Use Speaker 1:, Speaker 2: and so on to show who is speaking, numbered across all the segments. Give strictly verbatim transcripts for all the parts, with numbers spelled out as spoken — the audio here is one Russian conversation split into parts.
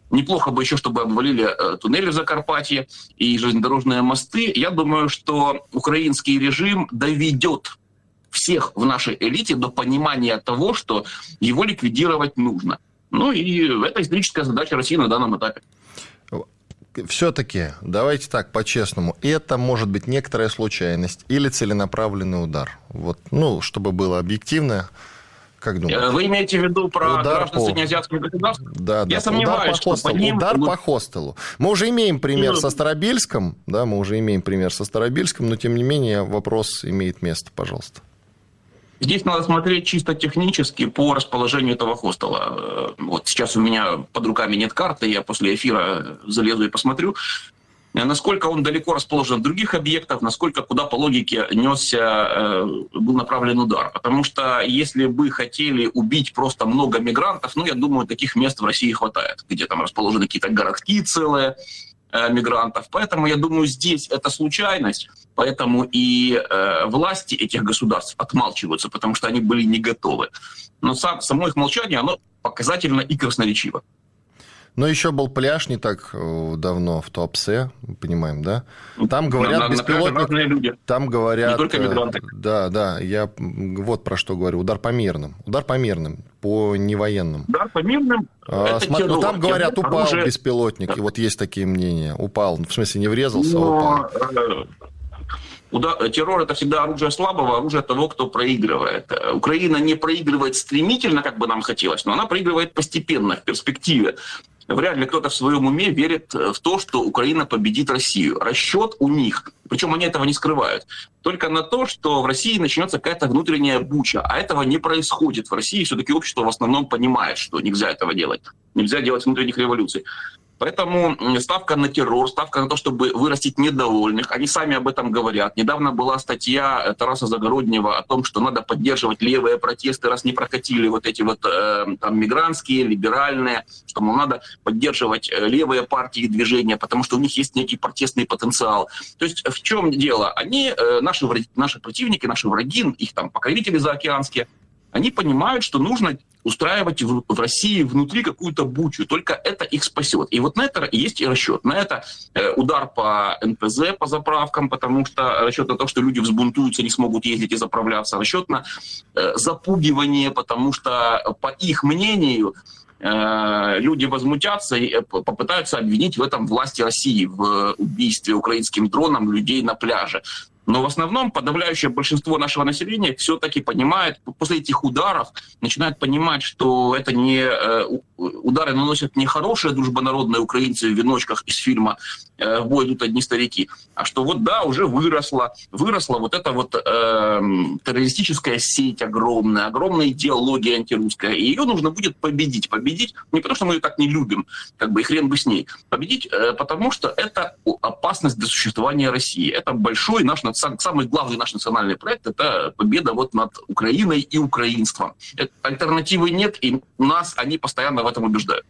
Speaker 1: Неплохо бы еще, чтобы обвалили э, туннели в Закарпатье и железнодорожные мосты. Я думаю, что украинский режим доведет всех в нашей элите до понимания того, что его ликвидировать нужно. Ну и это историческая задача России на данном этапе.
Speaker 2: Все-таки, давайте так, по-честному, это может быть некоторая случайность или целенаправленный удар? Вот, ну, чтобы было объективно, как думаете?
Speaker 1: Вы имеете в виду про
Speaker 2: удар
Speaker 1: граждан
Speaker 2: по...
Speaker 1: среднеазиатских государств?
Speaker 2: Да, да.
Speaker 1: Я сомневаюсь,
Speaker 2: удар по
Speaker 1: что по ним...
Speaker 2: Удар по хостелу. Мы уже имеем пример со Старобельском, да, мы уже имеем пример со Старобельском, но, тем не менее, вопрос имеет место, пожалуйста.
Speaker 1: Здесь надо смотреть чисто технически по расположению этого хостела. Вот сейчас у меня под руками нет карты, я после эфира залезу и посмотрю, насколько он далеко расположен от других объектов, насколько куда по логике несся, был направлен удар. Потому что если бы хотели убить просто много мигрантов, ну, я думаю, таких мест в России хватает, где там расположены какие-то городки целые, мигрантов. Поэтому, я думаю, здесь это случайность, поэтому и э, власти этих государств отмалчиваются, потому что они были не готовы. Но сам, само их молчание, оно показательно и красноречиво.
Speaker 2: Но еще был пляж не так давно в Туапсе, понимаем, да? Там говорят, на, беспилотник... Там говорят...
Speaker 1: Не только мигранты.
Speaker 2: Да, да, я вот про что говорю. Удар по мирным. Удар по мирным, по невоенным.
Speaker 1: Удар по мирным...
Speaker 2: А, смотри, террор, там говорят, террор, упал оружие... беспилотник, да. И вот есть такие мнения. Упал, в смысле, не врезался, Но... а упал.
Speaker 1: Удар... Террор – это всегда оружие слабого, оружие того, кто проигрывает. Украина не проигрывает стремительно, как бы нам хотелось, но она проигрывает постепенно, в перспективе. Вряд ли кто-то в своем уме верит в то, что Украина победит Россию. Расчет у них, причем они этого не скрывают, только на то, что в России начнется какая-то внутренняя буча. А этого не происходит. В России все-таки общество в основном понимает, что нельзя этого делать. Нельзя делать внутренних революций. Поэтому ставка на террор, ставка на то, чтобы вырастить недовольных. Они сами об этом говорят. Недавно была статья Тараса Загороднего о том, что надо поддерживать левые протесты, раз не прокатили вот эти вот э, там, мигрантские, либеральные, что мол, надо поддерживать левые партии и движения, потому что у них есть некий протестный потенциал. То есть в чем дело? Они, э, наши, наши противники, наши враги, их там покровители заокеанские, они понимают, что нужно устраивать в, в России внутри какую-то бучу. Только это их спасет. И вот на это есть и расчет. На это э, удар по эн пэ зэ, по заправкам, потому что расчет на то, что люди взбунтуются, не смогут ездить и заправляться. Расчет на э, запугивание, потому что, по их мнению, э, люди возмутятся и попытаются обвинить в этом власти России, в убийстве украинским дроном людей на пляже. Но в основном подавляющее большинство нашего населения все-таки понимает, после этих ударов начинает понимать, что это не удары наносят не хорошие дружбонародные украинцы в веночках из фильма «В бой идут одни старики», а что вот да, уже выросла, выросла вот эта вот э, террористическая сеть огромная, огромная идеология антирусская, и ее нужно будет победить. Победить не потому, что мы ее так не любим, как бы и хрен бы с ней. Победить, э, потому что это опасность для существования России. Это большой наш, самый главный наш национальный проект, это победа вот над Украиной и украинством. Альтернативы нет, и нас они постоянно в этом убеждают.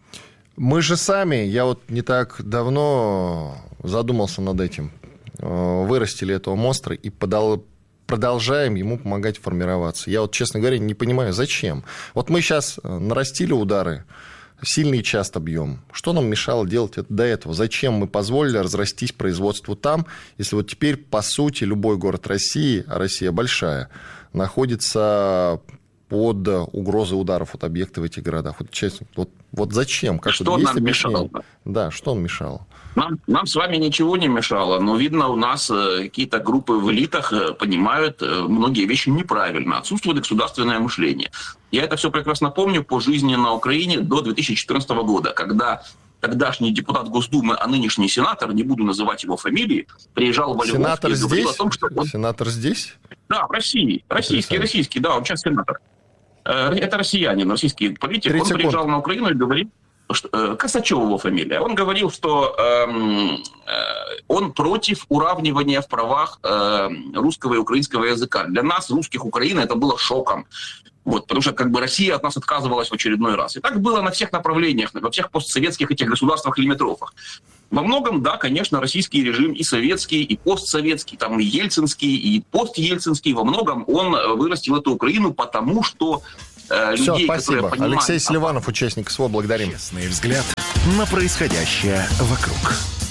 Speaker 2: Мы же сами, я вот не так давно задумался над этим, вырастили этого монстра и подал, продолжаем ему помогать формироваться. Я вот, честно говоря, не понимаю, зачем. Вот мы сейчас нарастили удары, сильный и часто бьем. Что нам мешало делать это до этого? Зачем мы позволили разрастись производству там, если вот теперь, по сути, любой город России, а Россия большая, находится под угрозой ударов от объектов в этих городах? Вот, честно, вот, вот зачем? Как
Speaker 1: что
Speaker 2: вот
Speaker 1: нам мешало?
Speaker 2: Да, что он мешал?
Speaker 1: Нам, нам с вами ничего не мешало, но, видно, у нас э, какие-то группы в элитах э, понимают э, многие вещи неправильно. Отсутствует государственное мышление. Я это все прекрасно помню по жизни на Украине до две тысячи четырнадцатого года, когда тогдашний депутат Госдумы, а нынешний сенатор, не буду называть его фамилии, приезжал в Львов
Speaker 2: сенатор
Speaker 1: и говорил
Speaker 2: здесь?
Speaker 1: о том, что... Он...
Speaker 2: Сенатор здесь?
Speaker 1: Да, в России. Российский, российский, да, он сейчас сенатор. Это россиянин, российский политик. Он
Speaker 2: секунд.
Speaker 1: приезжал на Украину и говорил, что, Косачева его фамилия. Он говорил, что э, э, он против уравнивания в правах э, русского и украинского языка. Для нас, русских Украины, это было шоком. Вот, потому что как бы Россия от нас отказывалась в очередной раз. И так было на всех направлениях, во всех постсоветских этих государствах-лимитрофах. Во многом, да, конечно, российский режим и советский, и постсоветский, там и ельцинский, и постельцинский, во многом он вырастил эту Украину, потому что э,
Speaker 2: Все,
Speaker 1: людей,
Speaker 2: спасибо.
Speaker 1: которые понимают...
Speaker 2: Алексей Селиванов, участник СВО, благодарим.
Speaker 3: Честный взгляд на происходящее вокруг.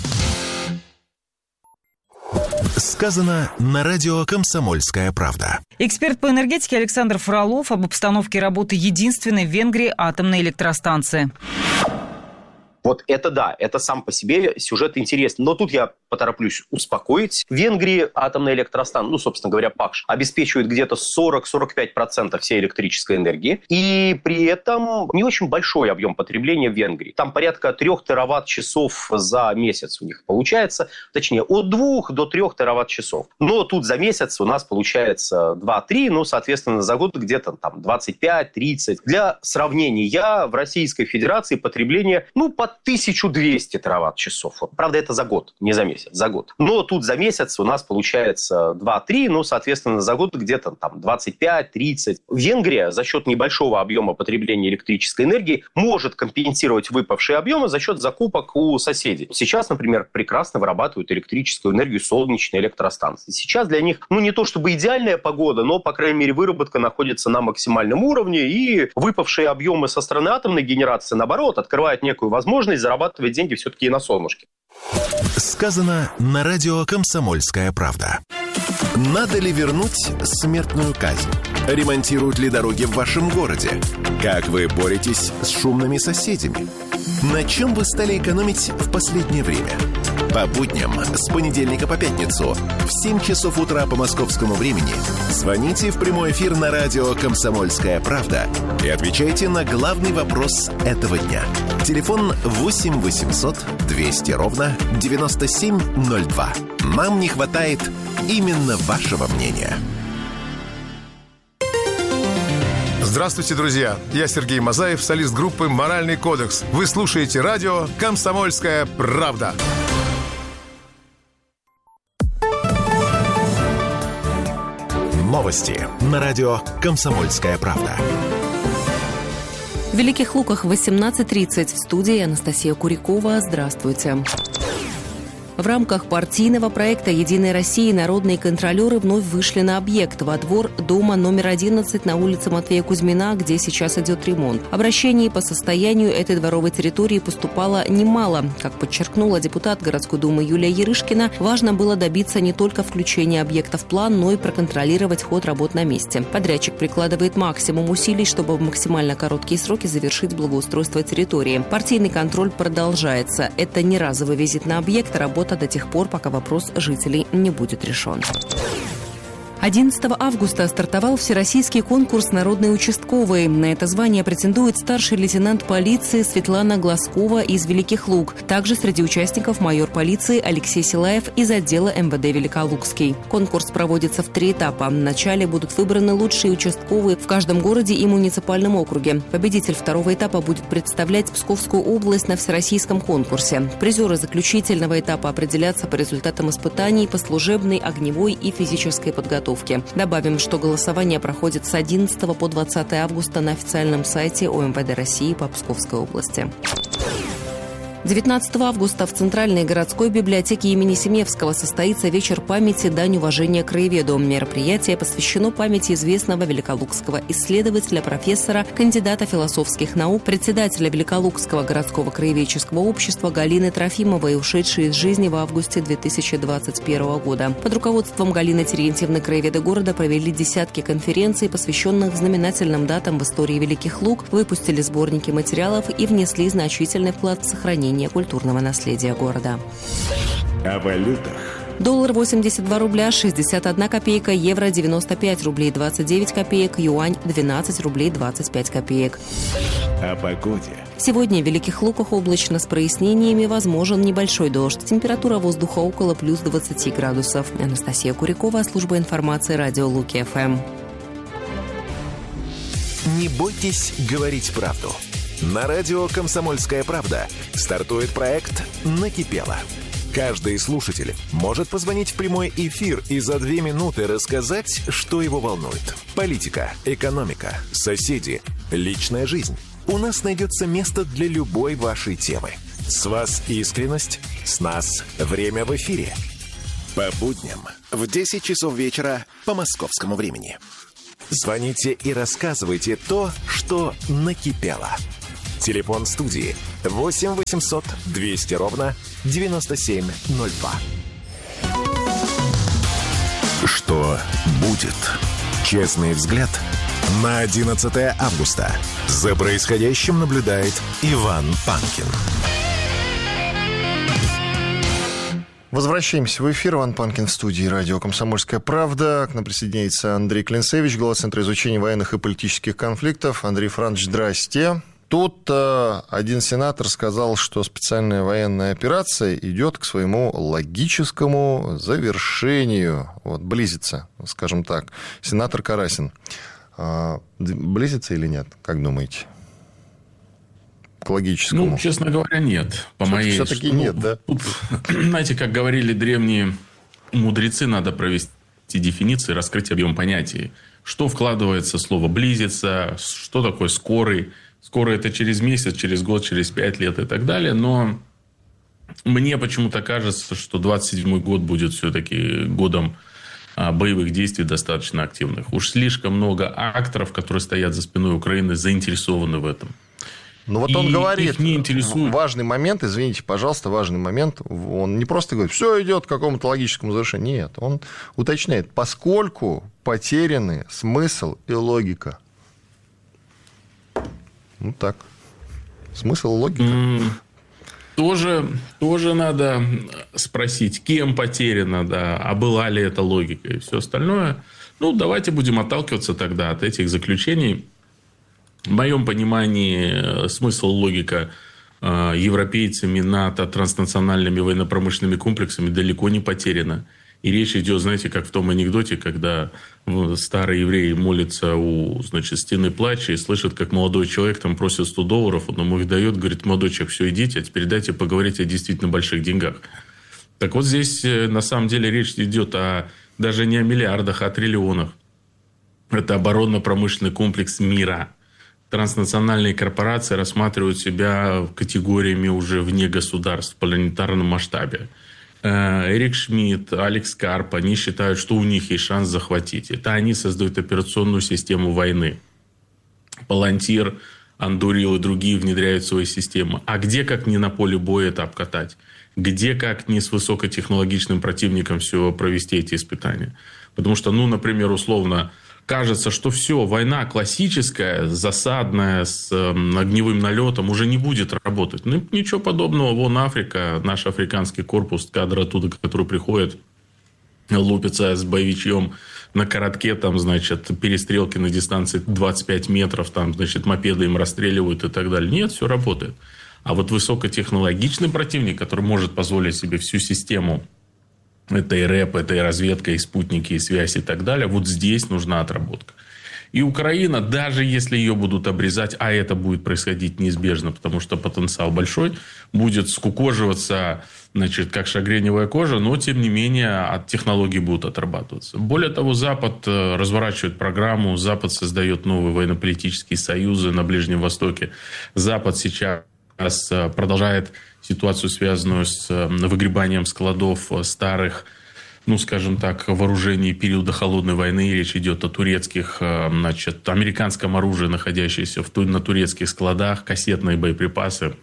Speaker 3: Сказано на радио «Комсомольская правда».
Speaker 4: Эксперт по энергетике Александр Фролов об обстановке работы единственной в Венгрии атомной электростанции.
Speaker 5: Вот это да, это сам по себе сюжет интересный. Но тут я потороплюсь успокоить. В Венгрии атомная электростанция, ну, собственно говоря, ПАКШ, обеспечивает где-то сорок-сорок пять процентов всей электрической энергии. И при этом не очень большой объем потребления в Венгрии. Там порядка трех тераватт-часов за месяц у них получается. Точнее, от двух до трех тераватт-часов. Но тут за месяц у нас получается два-три, ну, соответственно, за год где-то там двадцать пять-тридцать. Для сравнения, в Российской Федерации потребление, ну, по тысяча двести тераватт-часов. Правда, это за год, не за месяц, за год. Но тут за месяц у нас получается два-три, ну, соответственно, за год где-то там двадцать пять-тридцать. Венгрия за счет небольшого объема потребления электрической энергии может компенсировать выпавшие объемы за счет закупок у соседей. Сейчас, например, прекрасно вырабатывают электрическую энергию солнечные электростанции. Сейчас для них, ну, не то чтобы идеальная погода, но, по крайней мере, выработка находится на максимальном уровне, и выпавшие объемы со стороны атомной генерации, наоборот, открывают некую возможность зарабатывать деньги все-таки и на солнышке.
Speaker 3: Сказано на радио «Комсомольская правда». Надо ли вернуть смертную казнь? Ремонтируют ли дороги в вашем городе? Как вы боретесь с шумными соседями? На чем вы стали экономить в последнее время? По будням с понедельника по пятницу в семь часов утра по московскому времени звоните в прямой эфир на радио «Комсомольская правда» и отвечайте на главный вопрос этого дня. Телефон восемь восемьсот двести ровно девяносто семь ноль два. Нам не хватает именно вашего мнения.
Speaker 6: Здравствуйте, друзья! Я Сергей Мазаев, солист группы «Моральный кодекс». Вы слушаете радио «Комсомольская правда».
Speaker 3: Новости на радио «Комсомольская правда».
Speaker 7: В Великих Луках в восемнадцать тридцать. В студии Анастасия Курякова. Здравствуйте. В рамках партийного проекта «Единой России» народные контролеры вновь вышли на объект во двор дома номер одиннадцать на улице Матвея Кузьмина, где сейчас идет ремонт. Обращений по состоянию этой дворовой территории поступало немало. Как подчеркнула депутат городской думы Юлия Ярышкина, важно было добиться не только включения объекта в план, но и проконтролировать ход работ на месте. Подрядчик прикладывает максимум усилий, чтобы в максимально короткие сроки завершить благоустройство территории. Партийный контроль продолжается. Это не разовый визит на объект, а работа до тех пор, пока вопрос жителей не будет решен. одиннадцатого августа стартовал всероссийский конкурс «Народный участковый». На это звание претендует старший лейтенант полиции Светлана Глазкова из Великих Луг. Также среди участников майор полиции Алексей Силаев из отдела эм вэ дэ Великолукский. Конкурс проводится в три этапа. В начале будут выбраны лучшие участковые в каждом городе и муниципальном округе. Победитель второго этапа будет представлять Псковскую область на всероссийском конкурсе. Призеры заключительного этапа определятся по результатам испытаний по служебной, огневой и физической подготовке. Добавим, что голосование проходит с одиннадцатого по двадцатое августа на официальном сайте о эм вэ дэ России по Псковской области. девятнадцатого августа в Центральной городской библиотеке имени Семевского состоится вечер памяти «Дань уважения краеведу». Мероприятие посвящено памяти известного великолукского исследователя, профессора, кандидата философских наук, председателя Великолукского городского краеведческого общества Галины Трофимовой, ушедшей из жизни в августе две тысячи двадцать первого года. Под руководством Галины Терентьевны краеведы города провели десятки конференций, посвященных знаменательным датам в истории Великих Луг, выпустили сборники материалов и внесли значительный вклад в сохранение культурного наследия города.
Speaker 3: О валютах.
Speaker 7: Доллар восемьдесят два рубля шестьдесят одна копейка, евро девяносто пять рублей двадцать девять копеек, юань двенадцать рублей двадцать пять копеек.
Speaker 3: О погоде.
Speaker 7: Сегодня в Великих Луках облачно с прояснениями, возможен небольшой дождь. Температура воздуха около плюс двадцати градусов. Анастасия Курякова, служба информации радио Луки эф эм.
Speaker 3: Не бойтесь говорить правду. На радио «Комсомольская правда» стартует проект «Накипело». Каждый слушатель может позвонить в прямой эфир и за две минуты рассказать, что его волнует. Политика, экономика, соседи, личная жизнь. У нас найдется место для любой вашей темы. С вас искренность, с нас время в эфире. По будням в десять часов вечера по московскому времени. Звоните и рассказывайте то, что накипело. Телефон студии восемь восемьсот двести ровно девяносто семь ноль два. Что будет? Честный взгляд на одиннадцатое августа. За происходящим наблюдает Иван Панкин.
Speaker 2: Возвращаемся в эфир. Иван Панкин в студии радио «Комсомольская правда». К нам присоединяется Андрей Клинцевич, глава Центра изучения военных и политических конфликтов. Андрей Францович, здрасте. Тут э, один сенатор сказал, что специальная военная операция идет к своему логическому завершению. Вот, близится, скажем так. Сенатор Карасин. Э, близится или нет? Как думаете? К логическому.
Speaker 8: Ну, честно говоря, нет. По
Speaker 2: Все-таки,
Speaker 8: моей...
Speaker 2: все-таки
Speaker 8: ну,
Speaker 2: нет, да?
Speaker 8: Тут, знаете, как говорили древние мудрецы, надо провести дефиниции, раскрыть объем понятий. Что вкладывается в слово «близится», что такое «скорый». Скоро это через месяц, через год, через пять лет и так далее. Но мне почему-то кажется, что двадцать седьмой год будет все-таки годом боевых действий достаточно активных. Уж слишком много акторов, которые стоят за спиной Украины, заинтересованы в этом.
Speaker 2: Ну вот
Speaker 8: и
Speaker 2: он говорит,
Speaker 8: не интересует...
Speaker 2: важный момент, извините, пожалуйста, важный момент, он не просто говорит, все идет к какому-то логическому завершению. Нет, он уточняет, поскольку потеряны смысл и логика. Ну так. Смысл, логика. Mm,
Speaker 8: тоже, тоже надо спросить, кем потеряно, да, а была ли это логика и все остальное. Ну, давайте будем отталкиваться тогда от этих заключений. В моем понимании смысл, логика э, европейцами, НАТО, транснациональными военно-промышленными комплексами далеко не потеряна. И речь идет, знаете, как в том анекдоте, когда старый еврей молится у, значит, стены плача и слышит, как молодой человек там просит сто долларов, он ему их дает, говорит, молодой человек, все, идите, а теперь дайте поговорить о действительно больших деньгах. Так вот здесь на самом деле речь идет о, даже не о миллиардах, а о триллионах. Это оборонно-промышленный комплекс мира. Транснациональные корпорации рассматривают себя категориями уже вне государств в планетарном масштабе. Эрик Шмидт, Алекс Карп, они считают, что у них есть шанс захватить. Это они создают операционную систему войны. Палантир, Андурил и другие внедряют свои системы. А где, как не на поле боя, это обкатать? Где, как не с высокотехнологичным противником все провести эти испытания? Потому что, ну, например, условно, кажется, что все, война классическая, засадная, с э, огневым налетом уже не будет работать. Ну, ничего подобного. Вон Африка, наш африканский корпус, кадры оттуда, которые приходят, лупятся с боевичьем на коротке, там, значит, перестрелки на дистанции двадцать пять метров, там, значит, мопеды им расстреливают и так далее. Нет, все работает. А вот высокотехнологичный противник, который может позволить себе всю систему, это и рэп, это и разведка, и спутники, и связь, и так далее. Вот здесь нужна отработка. И Украина, даже если ее будут обрезать, а это будет происходить неизбежно, потому что потенциал большой, будет скукоживаться, значит, как шагреневая кожа, но, тем не менее, от технологий будут отрабатываться. Более того, Запад разворачивает программу, Запад создает новые военно-политические союзы на Ближнем Востоке. Запад сейчас продолжает ситуацию, связанную с выгребанием складов старых, ну, скажем так, вооружений периода Холодной войны. Речь идет о турецких, значит, американском оружии, находящемся в, на турецких складах, кассетные боеприпасы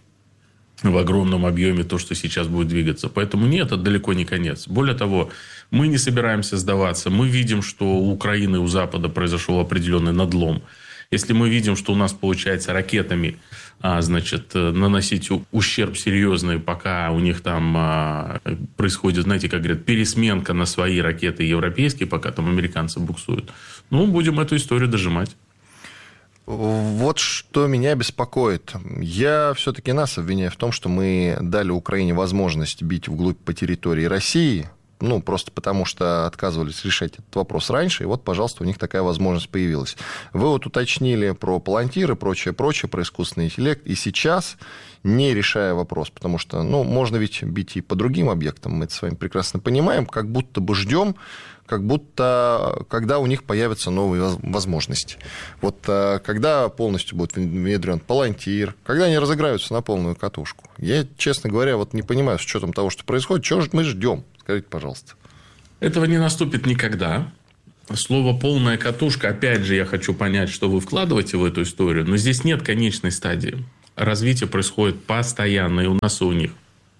Speaker 8: в огромном объеме, то, что сейчас будет двигаться. Поэтому нет, это далеко не конец. Более того, мы не собираемся сдаваться. Мы видим, что у Украины и у Запада произошел определенный надлом. Если мы видим, что у нас получается ракетами, а, значит, наносить ущерб серьезный, пока у них там а, происходит, знаете, как говорят, пересменка на свои ракеты европейские, пока там американцы буксуют, ну, будем эту историю дожимать.
Speaker 2: Вот что меня беспокоит. Я все-таки нас обвиняю в том, что мы дали Украине возможность бить вглубь по территории России, ну, просто потому что отказывались решать этот вопрос раньше, и вот, пожалуйста, у них такая возможность появилась. Вы вот уточнили про Палантир и прочее, прочее, про искусственный интеллект, и сейчас, не решая вопрос, потому что, ну, можно ведь бить и по другим объектам, мы это с вами прекрасно понимаем, как будто бы ждем, как будто, когда у них появятся новые возможности. Вот когда полностью будет внедрен Палантир, когда они разыграются на полную катушку. Я, честно говоря, вот не понимаю, с учетом того, что происходит, чего же мы ждем? Скажите, пожалуйста.
Speaker 8: Этого не наступит никогда. Слово «полная катушка», опять же, я хочу понять, что вы вкладываете в эту историю, но здесь нет конечной стадии. развитие происходит постоянно и у нас, и у них.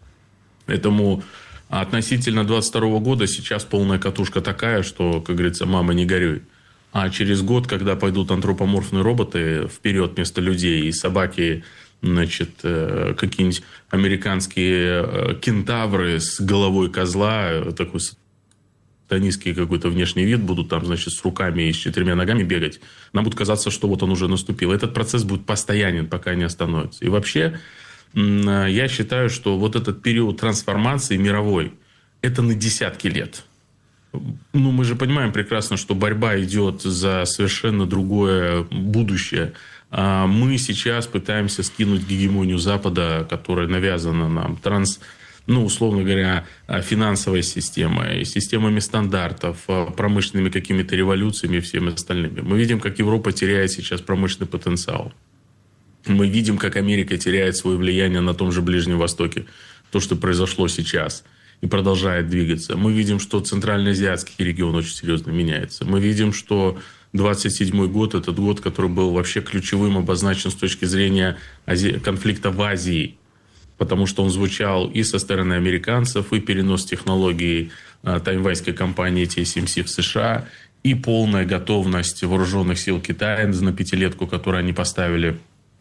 Speaker 8: Поэтому относительно двадцать второго года сейчас полная катушка такая, что, как говорится, мама, не горюй. А через год, когда пойдут антропоморфные роботы вперед вместо людей, и собаки, значит, какие-нибудь американские кентавры с головой козла, такой сатанистский какой-то внешний вид, будут там, значит, с руками и с четырьмя ногами бегать, нам будет казаться, что вот он уже наступил. Этот процесс будет постоянен, пока не остановится. И вообще, я считаю, что вот этот период трансформации мировой, это на десятки лет. Ну, мы же понимаем прекрасно, что борьба идет за совершенно другое будущее. А мы сейчас пытаемся скинуть гегемонию Запада, которая навязана нам, транс, ну, условно говоря, финансовой системой, системами стандартов, промышленными какими-то революциями и всеми остальными. Мы видим, как Европа теряет сейчас промышленный потенциал. Мы видим, как Америка теряет свое влияние на том же Ближнем Востоке. То, что произошло сейчас. И продолжает двигаться. Мы видим, что Центральноазиатский регион очень серьезно меняется. Мы видим, что двадцать седьмой год – это год, который был вообще ключевым, обозначен с точки зрения Ази... конфликта в Азии. Потому что он звучал и со стороны американцев, и перенос технологий э, тайваньской компании ти эс эм си в США, и полная готовность вооруженных сил Китая на пятилетку, которую они поставили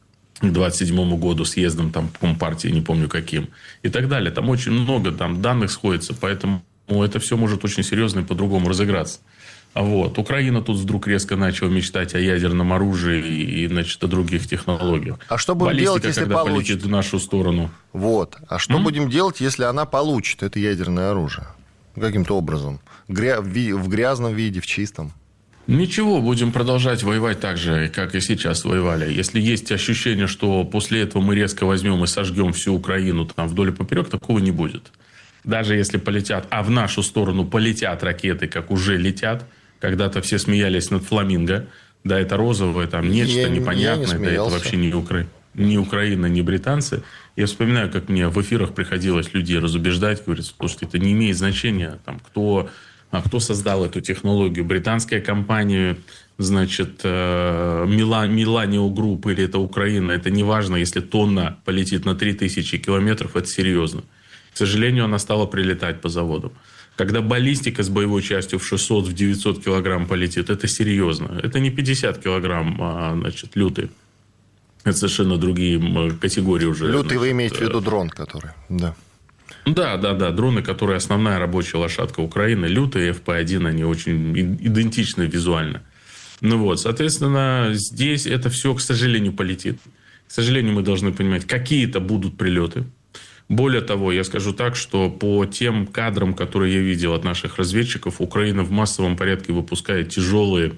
Speaker 8: к двадцать седьмому году съездом там, Компартии, не помню каким, и так далее. Там очень много там, данных сходится, поэтому ну, это все может очень серьезно и по-другому разыграться. Вот. Украина тут вдруг резко начала мечтать о ядерном оружии и, значит, о других технологиях.
Speaker 2: А что будем
Speaker 8: Баллистика,
Speaker 2: делать, если
Speaker 8: когда
Speaker 2: получит?
Speaker 8: полетит в нашу сторону?
Speaker 2: Вот. А что
Speaker 8: М?
Speaker 2: будем делать, если она получит это ядерное оружие? Каким-то образом. Гря... В грязном виде, в чистом?
Speaker 8: Ничего, будем продолжать воевать так же, как и сейчас воевали. Если есть ощущение, что после этого мы резко возьмем и сожгем всю Украину там, вдоль и поперек, такого не будет. Даже если полетят, а в нашу сторону полетят ракеты, как уже летят. Когда-то все смеялись над фламинго. Да, это розовое, там нечто
Speaker 2: я,
Speaker 8: непонятное.
Speaker 2: я не
Speaker 8: да, это вообще не, Укра... не Украина, не британцы. Я вспоминаю, как мне в эфирах приходилось людей разубеждать. Говорят, слушайте, это не имеет значения, там, кто... А кто создал эту технологию? Британская компания, значит, Millennium Group или это Украина. Это не важно, если тонна полетит на три тысячи километров, это серьезно. К сожалению, она стала прилетать по заводам. Когда баллистика с боевой частью в шестьсот - девятьсот килограмм полетит, это серьезно. Это не пятьдесят килограмм, а, значит, лютый. Это совершенно другие категории уже.
Speaker 2: Лютый
Speaker 8: значит,
Speaker 2: вы имеете в виду дрон, который, да.
Speaker 8: Да, да, да. Дроны, которые основная рабочая лошадка Украины, лютые эф пи один, они очень идентичны визуально. Ну вот, соответственно, здесь это все, к сожалению, полетит. К сожалению, мы должны понимать, какие-то будут прилеты. Более того, я скажу так, что по тем кадрам, которые я видел от наших разведчиков, Украина в массовом порядке выпускает тяжелые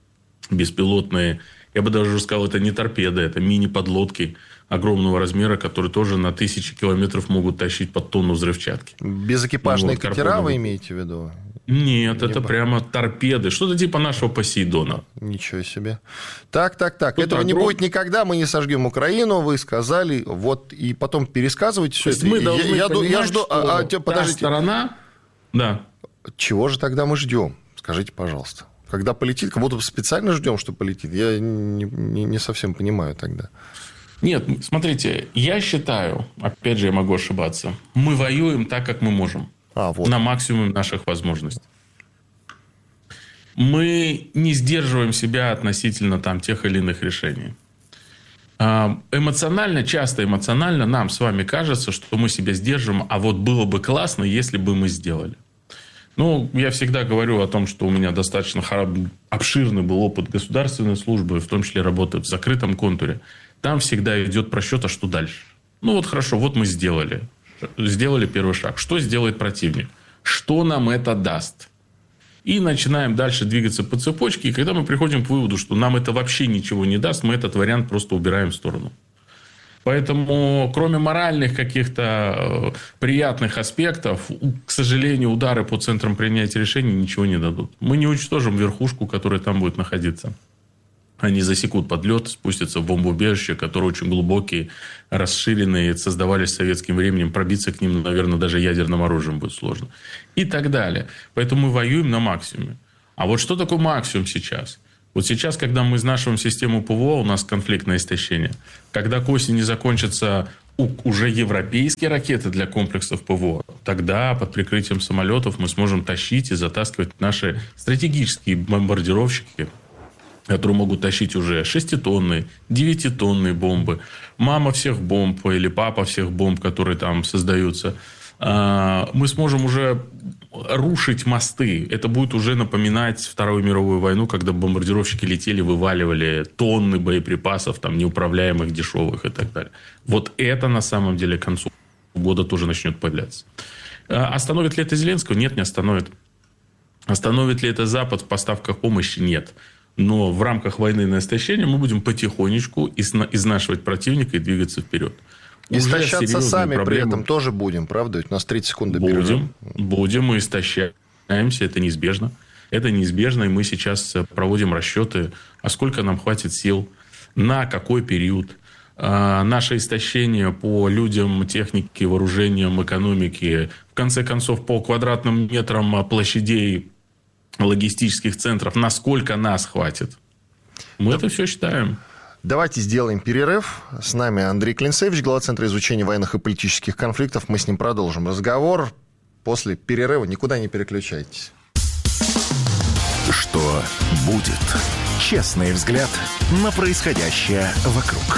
Speaker 8: беспилотные, я бы даже сказал, это не торпеды, это мини-подлодки огромного размера, которые тоже на тысячи километров могут тащить под тонну взрывчатки.
Speaker 2: Безэкипажные
Speaker 8: вот,
Speaker 2: катера
Speaker 8: Карпова.
Speaker 2: Вы имеете в виду?
Speaker 8: Нет,
Speaker 2: Не
Speaker 8: это
Speaker 2: ба-
Speaker 8: прямо торпеды. Что-то типа нашего Посейдона.
Speaker 2: Ничего себе. Так, так, так.
Speaker 8: Вот
Speaker 2: Этого
Speaker 8: так,
Speaker 2: не
Speaker 8: гром-
Speaker 2: будет никогда. Мы не сожгем Украину. Вы сказали. Вот. И потом пересказывайте все
Speaker 8: То есть
Speaker 2: это.
Speaker 8: мы
Speaker 2: Я-
Speaker 8: должны
Speaker 2: я, ду-
Speaker 8: понимать,
Speaker 2: я жду.
Speaker 8: что
Speaker 2: А, а, те-
Speaker 8: та
Speaker 2: подождите.
Speaker 8: сторона... Да.
Speaker 2: Чего же тогда мы ждем? Скажите, пожалуйста. Когда полетит, как будто специально ждем, что полетит. Я не, не- не совсем понимаю тогда.
Speaker 8: Нет, смотрите, я считаю, опять же, я могу ошибаться, мы воюем так, как мы можем.
Speaker 2: А, вот.
Speaker 8: На максимум наших возможностей. Мы не сдерживаем себя относительно там, тех или иных решений. А, Эмоционально, часто эмоционально нам с вами кажется, что мы себя сдерживаем, а вот было бы классно, если бы мы сделали. Ну, я всегда говорю о том, что у меня достаточно хар- обширный был опыт государственной службы, в том числе работы в закрытом контуре. Там всегда идет просчет, а что дальше? Ну, вот хорошо, вот мы сделали. Сделали первый шаг. Что сделает противник? Что нам это даст? И начинаем дальше двигаться по цепочке. И когда мы приходим к выводу, что нам это вообще ничего не даст, мы этот вариант просто убираем в сторону. Поэтому, кроме моральных каких-то приятных аспектов, к сожалению, удары по центрам принятия решений ничего не дадут. Мы не уничтожим верхушку, которая там будет находиться. Они засекут подлет, спустятся в бомбоубежища, которые очень глубокие, расширенные, создавались советским временем. Пробиться к ним, наверное, даже ядерным оружием будет сложно. И так далее. Поэтому мы воюем на максимуме. А вот что такое максимум сейчас? Вот сейчас, когда мы изнашиваем систему ПВО, у нас конфликтное истощение. Когда к осени закончатся уже европейские ракеты для комплексов ПВО, тогда под прикрытием самолетов мы сможем тащить и затаскивать наши стратегические бомбардировщики, которые могут тащить уже шеститонные, девятитонные бомбы. Мама всех бомб или папа всех бомб, которые там создаются. Мы сможем уже рушить мосты. Это будет уже напоминать Вторую мировую войну, когда бомбардировщики летели, вываливали тонны боеприпасов, там, неуправляемых, дешевых и так далее. Вот это на самом деле к концу года тоже начнет появляться. Остановит ли это Зеленского? Нет, не остановит. Остановит ли это Запад в поставках помощи? Нет. Но в рамках войны на истощение мы будем потихонечку изнашивать противника и двигаться вперед.
Speaker 2: Истощаться сами проблемы. При этом тоже будем, правда? Ведь у нас тридцать секунд до перерыва.
Speaker 8: Будем, будем, мы истощаемся, это неизбежно. Это неизбежно, и мы сейчас проводим расчеты, а сколько нам хватит сил, на какой период. А, наше истощение по людям, технике, вооружениям, экономике, в конце концов, по квадратным метрам площадей логистических центров, насколько нас хватит. Мы да. это все считаем.
Speaker 2: Давайте сделаем перерыв. С нами Андрей Клинцевич, глава Центра изучения военных и политических конфликтов. Мы с ним продолжим разговор после перерыва. Никуда не переключайтесь.
Speaker 3: Что будет? Честный взгляд на происходящее вокруг.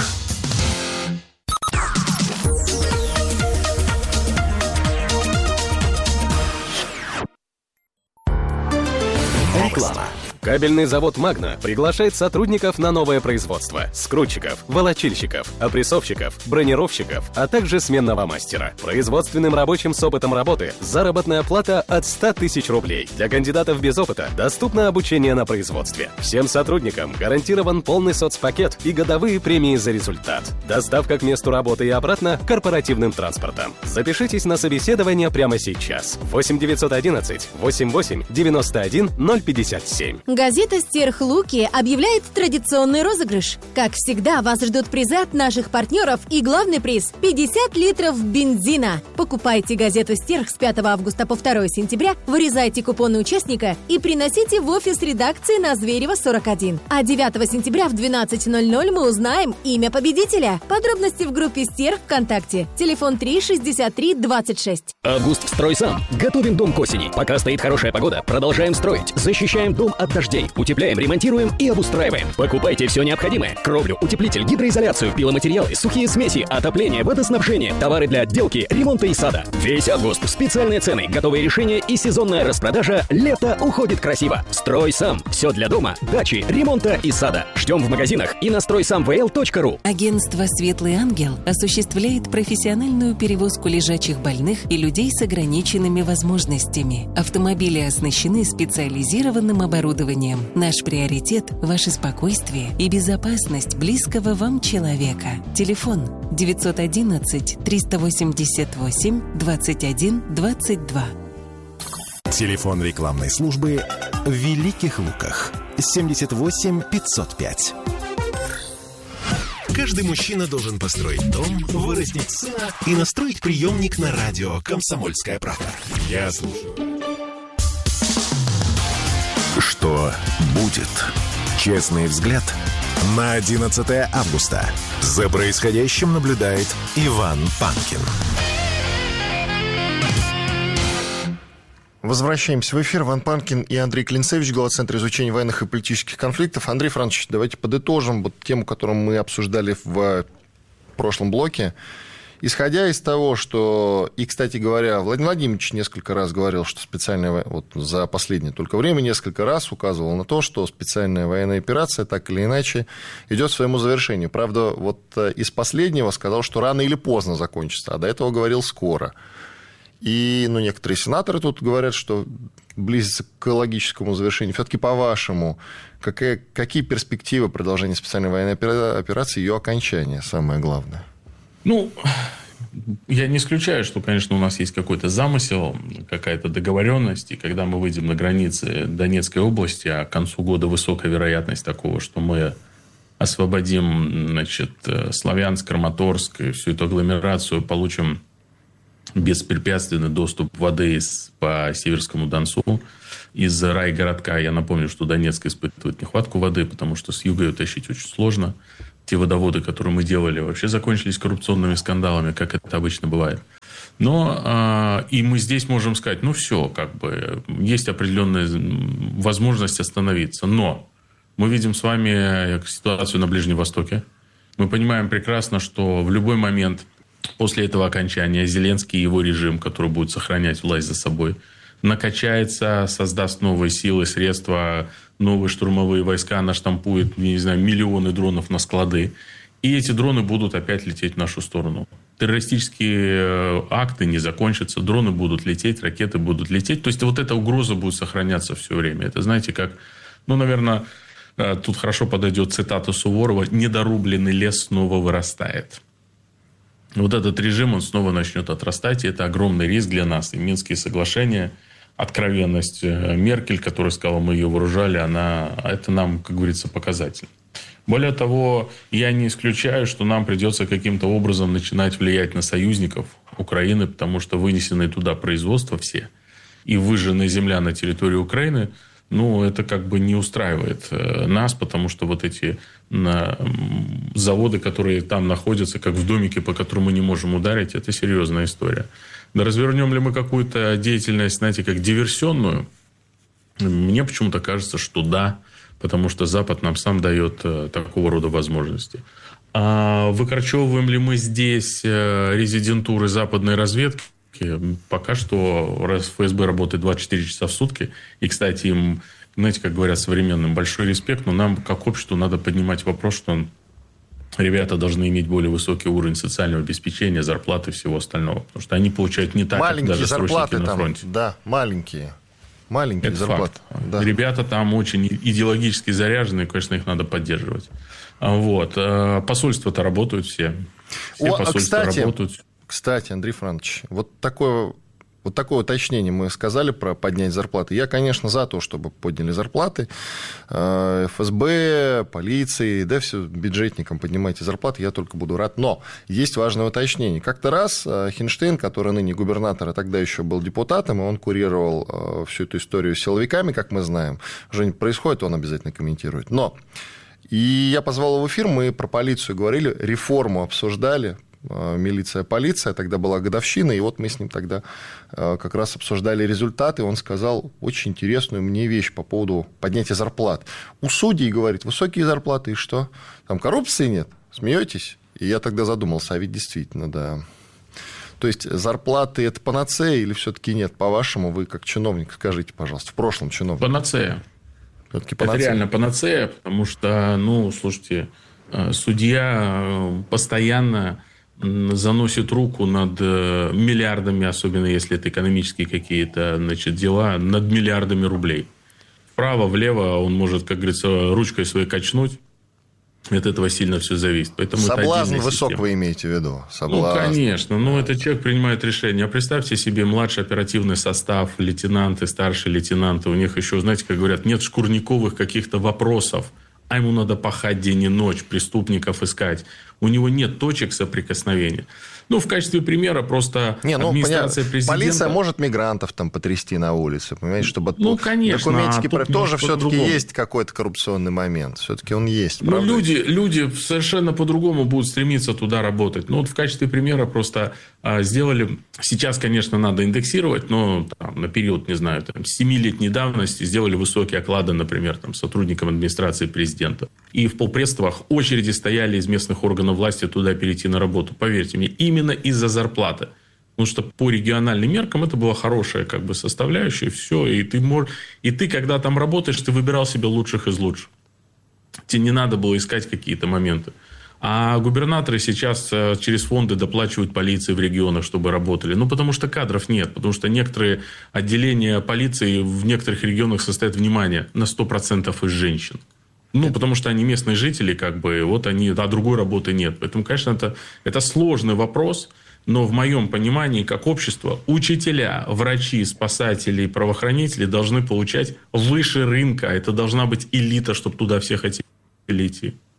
Speaker 9: Реклама. Кабельный завод «Магна» приглашает сотрудников на новое производство. Скрутчиков, волочильщиков, опрессовщиков, бронировщиков, а также сменного мастера. Производственным рабочим с опытом работы заработная плата от ста тысяч рублей. Для кандидатов без опыта доступно обучение на производстве. Всем сотрудникам гарантирован полный соцпакет и годовые премии за результат. Доставка к месту работы и обратно корпоративным транспортом. Запишитесь на собеседование прямо сейчас. восемь девятьсот одиннадцать восемьдесят восемь девяносто один ноль пятьдесят семь.
Speaker 10: Газета «Стерхлуки» объявляет традиционный розыгрыш. Как всегда, вас ждут призы от наших партнеров и главный приз – пятьдесят литров бензина. Покупайте газету «Стерх» с пятого августа по второе сентября, вырезайте купоны участника и приносите в офис редакции на Зверева сорок один. А девятого сентября в двенадцать ноль ноль мы узнаем имя победителя. Подробности в группе «Стерх» ВКонтакте. Телефон три шестьдесят три двадцать шесть.
Speaker 11: Август «Стройсам». Готовим дом к осени. Пока стоит хорошая погода, продолжаем строить. Защищаем дом от дождей. Утепляем, ремонтируем и обустраиваем. Покупайте все необходимое. Кровлю, утеплитель, гидроизоляцию, пиломатериалы, сухие смеси, отопление, водоснабжение, товары для отделки, ремонта и сада. Весь август. Специальные цены, готовые решения и сезонная распродажа. Лето уходит красиво. Строй сам. Все для дома, дачи, ремонта и сада. Ждем в магазинах и на строй сам вэ эл точка ру.
Speaker 7: Агентство «Светлый ангел» осуществляет профессиональную перевозку лежачих больных и людей с ограниченными возможностями. Автомобили оснащены специализированным оборудованием. Наш приоритет – ваше спокойствие и безопасность близкого вам человека. Телефон девятьсот одиннадцать триста восемьдесят восемь двадцать один двадцать два.
Speaker 3: Телефон рекламной службы в Великих Луках семьдесят восемь пятьсот пять. Каждый мужчина должен построить дом, вырастить сына и настроить приемник на радио «Комсомольская правда». Я слушаю. Что будет? Честный взгляд на одиннадцатое августа. За происходящим наблюдает Иван Панкин.
Speaker 2: Возвращаемся в эфир. Иван Панкин и Андрей Клинцевич, глава Центра изучения военных и политических конфликтов. Андрей Францович, давайте подытожим вот тему, которую мы обсуждали в прошлом блоке. Исходя из того, что... И, кстати говоря, Владимир Владимирович несколько раз говорил, что специальная... Вот за последнее только время несколько раз указывал на то, что специальная военная операция так или иначе идет к своему завершению. Правда, вот из последнего сказал, что рано или поздно закончится, а до этого говорил скоро. И ну, некоторые сенаторы тут говорят, что близится к логическому завершению. Все-таки по-вашему, какие, какие перспективы продолжения специальной военной операции, ее окончания, самое главное?
Speaker 8: Ну, я не исключаю, что, конечно, у нас есть какой-то замысел, какая-то договоренность, и когда мы выйдем на границы Донецкой области, а к концу года высокая вероятность такого, что мы освободим, значит, Славянск, Краматорск, и всю эту агломерацию, получим беспрепятственный доступ воды по Северскому Донцу. Из райгородка, я напомню, что Донецк испытывает нехватку воды, потому что с юга ее тащить очень сложно. Те водоводы, которые мы делали, вообще закончились коррупционными скандалами, как это обычно бывает. Но э, и мы здесь можем сказать, ну все, как бы есть определенная возможность остановиться. Но мы видим с вами ситуацию на Ближнем Востоке. Мы понимаем прекрасно, что в любой момент после этого окончания Зеленский и его режим, который будет сохранять власть за собой, накачается, создаст новые силы, средства, новые штурмовые войска, наштампует, не знаю, миллионы дронов на склады. И эти дроны будут опять лететь в нашу сторону. Террористические акты не закончатся, дроны будут лететь, ракеты будут лететь. То есть вот эта угроза будет сохраняться все время. Это, знаете, как, ну, наверное, тут хорошо подойдет цитата Суворова: «Недорубленный лес снова вырастает». Вот этот режим, он снова начнет отрастать, и это огромный риск для нас. И Минские соглашения, откровенность Меркель, которая сказала, мы ее вооружали, она, это нам, как говорится, показатель. Более того, я не исключаю, что нам придется каким-то образом начинать влиять на союзников Украины, потому что вынесенные туда производства все и выжженная земля на территории Украины, ну, это как бы не устраивает нас, потому что вот эти заводы, которые там находятся, как в домике, по которому мы не можем ударить, это серьезная история. Да развернем ли мы какую-то деятельность, знаете, как диверсионную? Мне почему-то кажется, что да, потому что Запад нам сам дает такого рода возможности. А выкорчевываем ли мы здесь резидентуры западной разведки? Пока что ФСБ работает двадцать четыре часа в сутки. И, кстати, им, знаете, как говорят современным, большой респект, но нам, как обществу, надо поднимать вопрос, что ребята должны иметь более высокий уровень социального обеспечения, зарплаты и всего остального. Потому что они получают не так,
Speaker 2: маленькие
Speaker 8: как даже
Speaker 2: зарплаты
Speaker 8: на
Speaker 2: там,
Speaker 8: фронте.
Speaker 2: Да, маленькие. Маленькие
Speaker 8: Это
Speaker 2: зарплаты. Да.
Speaker 8: Ребята там очень идеологически заряжены, конечно, их надо поддерживать. Вот. Посольства-то работают все. Все
Speaker 2: О,
Speaker 8: посольства
Speaker 2: кстати,
Speaker 8: работают.
Speaker 2: Кстати, Андрей Францович, вот такое, вот такое уточнение мы сказали про поднять зарплаты. Я, конечно, за то, чтобы подняли зарплаты. эф эс бэ, полиции, да, все, бюджетникам поднимайте зарплаты, я только буду рад. Но есть важное уточнение. Как-то раз Хинштейн, который ныне губернатор, а тогда еще был депутатом, и он курировал всю эту историю с силовиками, как мы знаем. Что-нибудь происходит, он обязательно комментирует. Но и я позвал его в эфир, мы про полицию говорили, реформу обсуждали. Милиция, полиция, тогда была годовщина, и вот мы с ним тогда как раз обсуждали результаты, он сказал очень интересную мне вещь по поводу поднятия зарплат. У судей, говорит, высокие зарплаты, и что? Там коррупции нет? Смеетесь? И я тогда задумался, а ведь действительно, да. То есть зарплаты – это панацея или все-таки нет? По-вашему, вы как чиновник, скажите, пожалуйста, в прошлом чиновник.
Speaker 8: Панацея.
Speaker 2: Все-таки панацея.
Speaker 8: Это реально панацея, потому что, ну, слушайте, судья постоянно заносит руку над миллиардами, особенно если это экономические какие-то, значит, дела, над миллиардами рублей. Вправо, влево он может, как говорится, ручкой своей качнуть. От этого сильно все зависит. Поэтому
Speaker 2: соблазн высок система. Вы имеете в виду? Соблазн.
Speaker 8: Ну, конечно. Ну, этот человек принимает решение. А представьте себе младший оперативный состав, лейтенанты, старшие лейтенанты. У них еще, знаете, как говорят, нет шкурниковых каких-то вопросов. А ему надо пахать день и ночь, преступников искать. У него нет точек соприкосновения. Ну, в качестве примера просто
Speaker 2: Не, ну,
Speaker 8: администрация
Speaker 2: понятно.
Speaker 8: президента...
Speaker 2: Полиция может мигрантов там потрясти на улице, понимаете, чтобы...
Speaker 8: Ну, конечно.
Speaker 2: Документики...
Speaker 8: А
Speaker 2: тоже все-таки есть какой-то коррупционный момент. Все-таки он есть,
Speaker 8: Ну,
Speaker 2: правда?
Speaker 8: люди, люди совершенно по-другому будут стремиться туда работать. Ну, вот в качестве примера просто а, сделали... Сейчас, конечно, надо индексировать, но там, на период, не знаю, там, семилетней давности сделали высокие оклады, например, там, сотрудникам администрации президента. И в полпредствах очереди стояли из местных органов власти туда перейти на работу. Поверьте мне, именно из-за зарплаты. Потому что по региональным меркам это была хорошая как бы составляющая. Все. И ты, мож... и ты, когда там работаешь, ты выбирал себе лучших из лучших. Тебе не надо было искать какие-то моменты. А губернаторы сейчас через фонды доплачивают полиции в регионах, чтобы работали. Ну, потому что кадров нет. Потому что некоторые отделения полиции в некоторых регионах состоят, внимание, на сто процентов из женщин. Ну, потому что они местные жители, как бы, вот они, а другой работы нет. Поэтому, конечно, это, это сложный вопрос, но в моем понимании, как общество, учителя, врачи, спасатели, правоохранители должны получать выше рынка. Это должна быть элита, чтобы туда все хотели идти.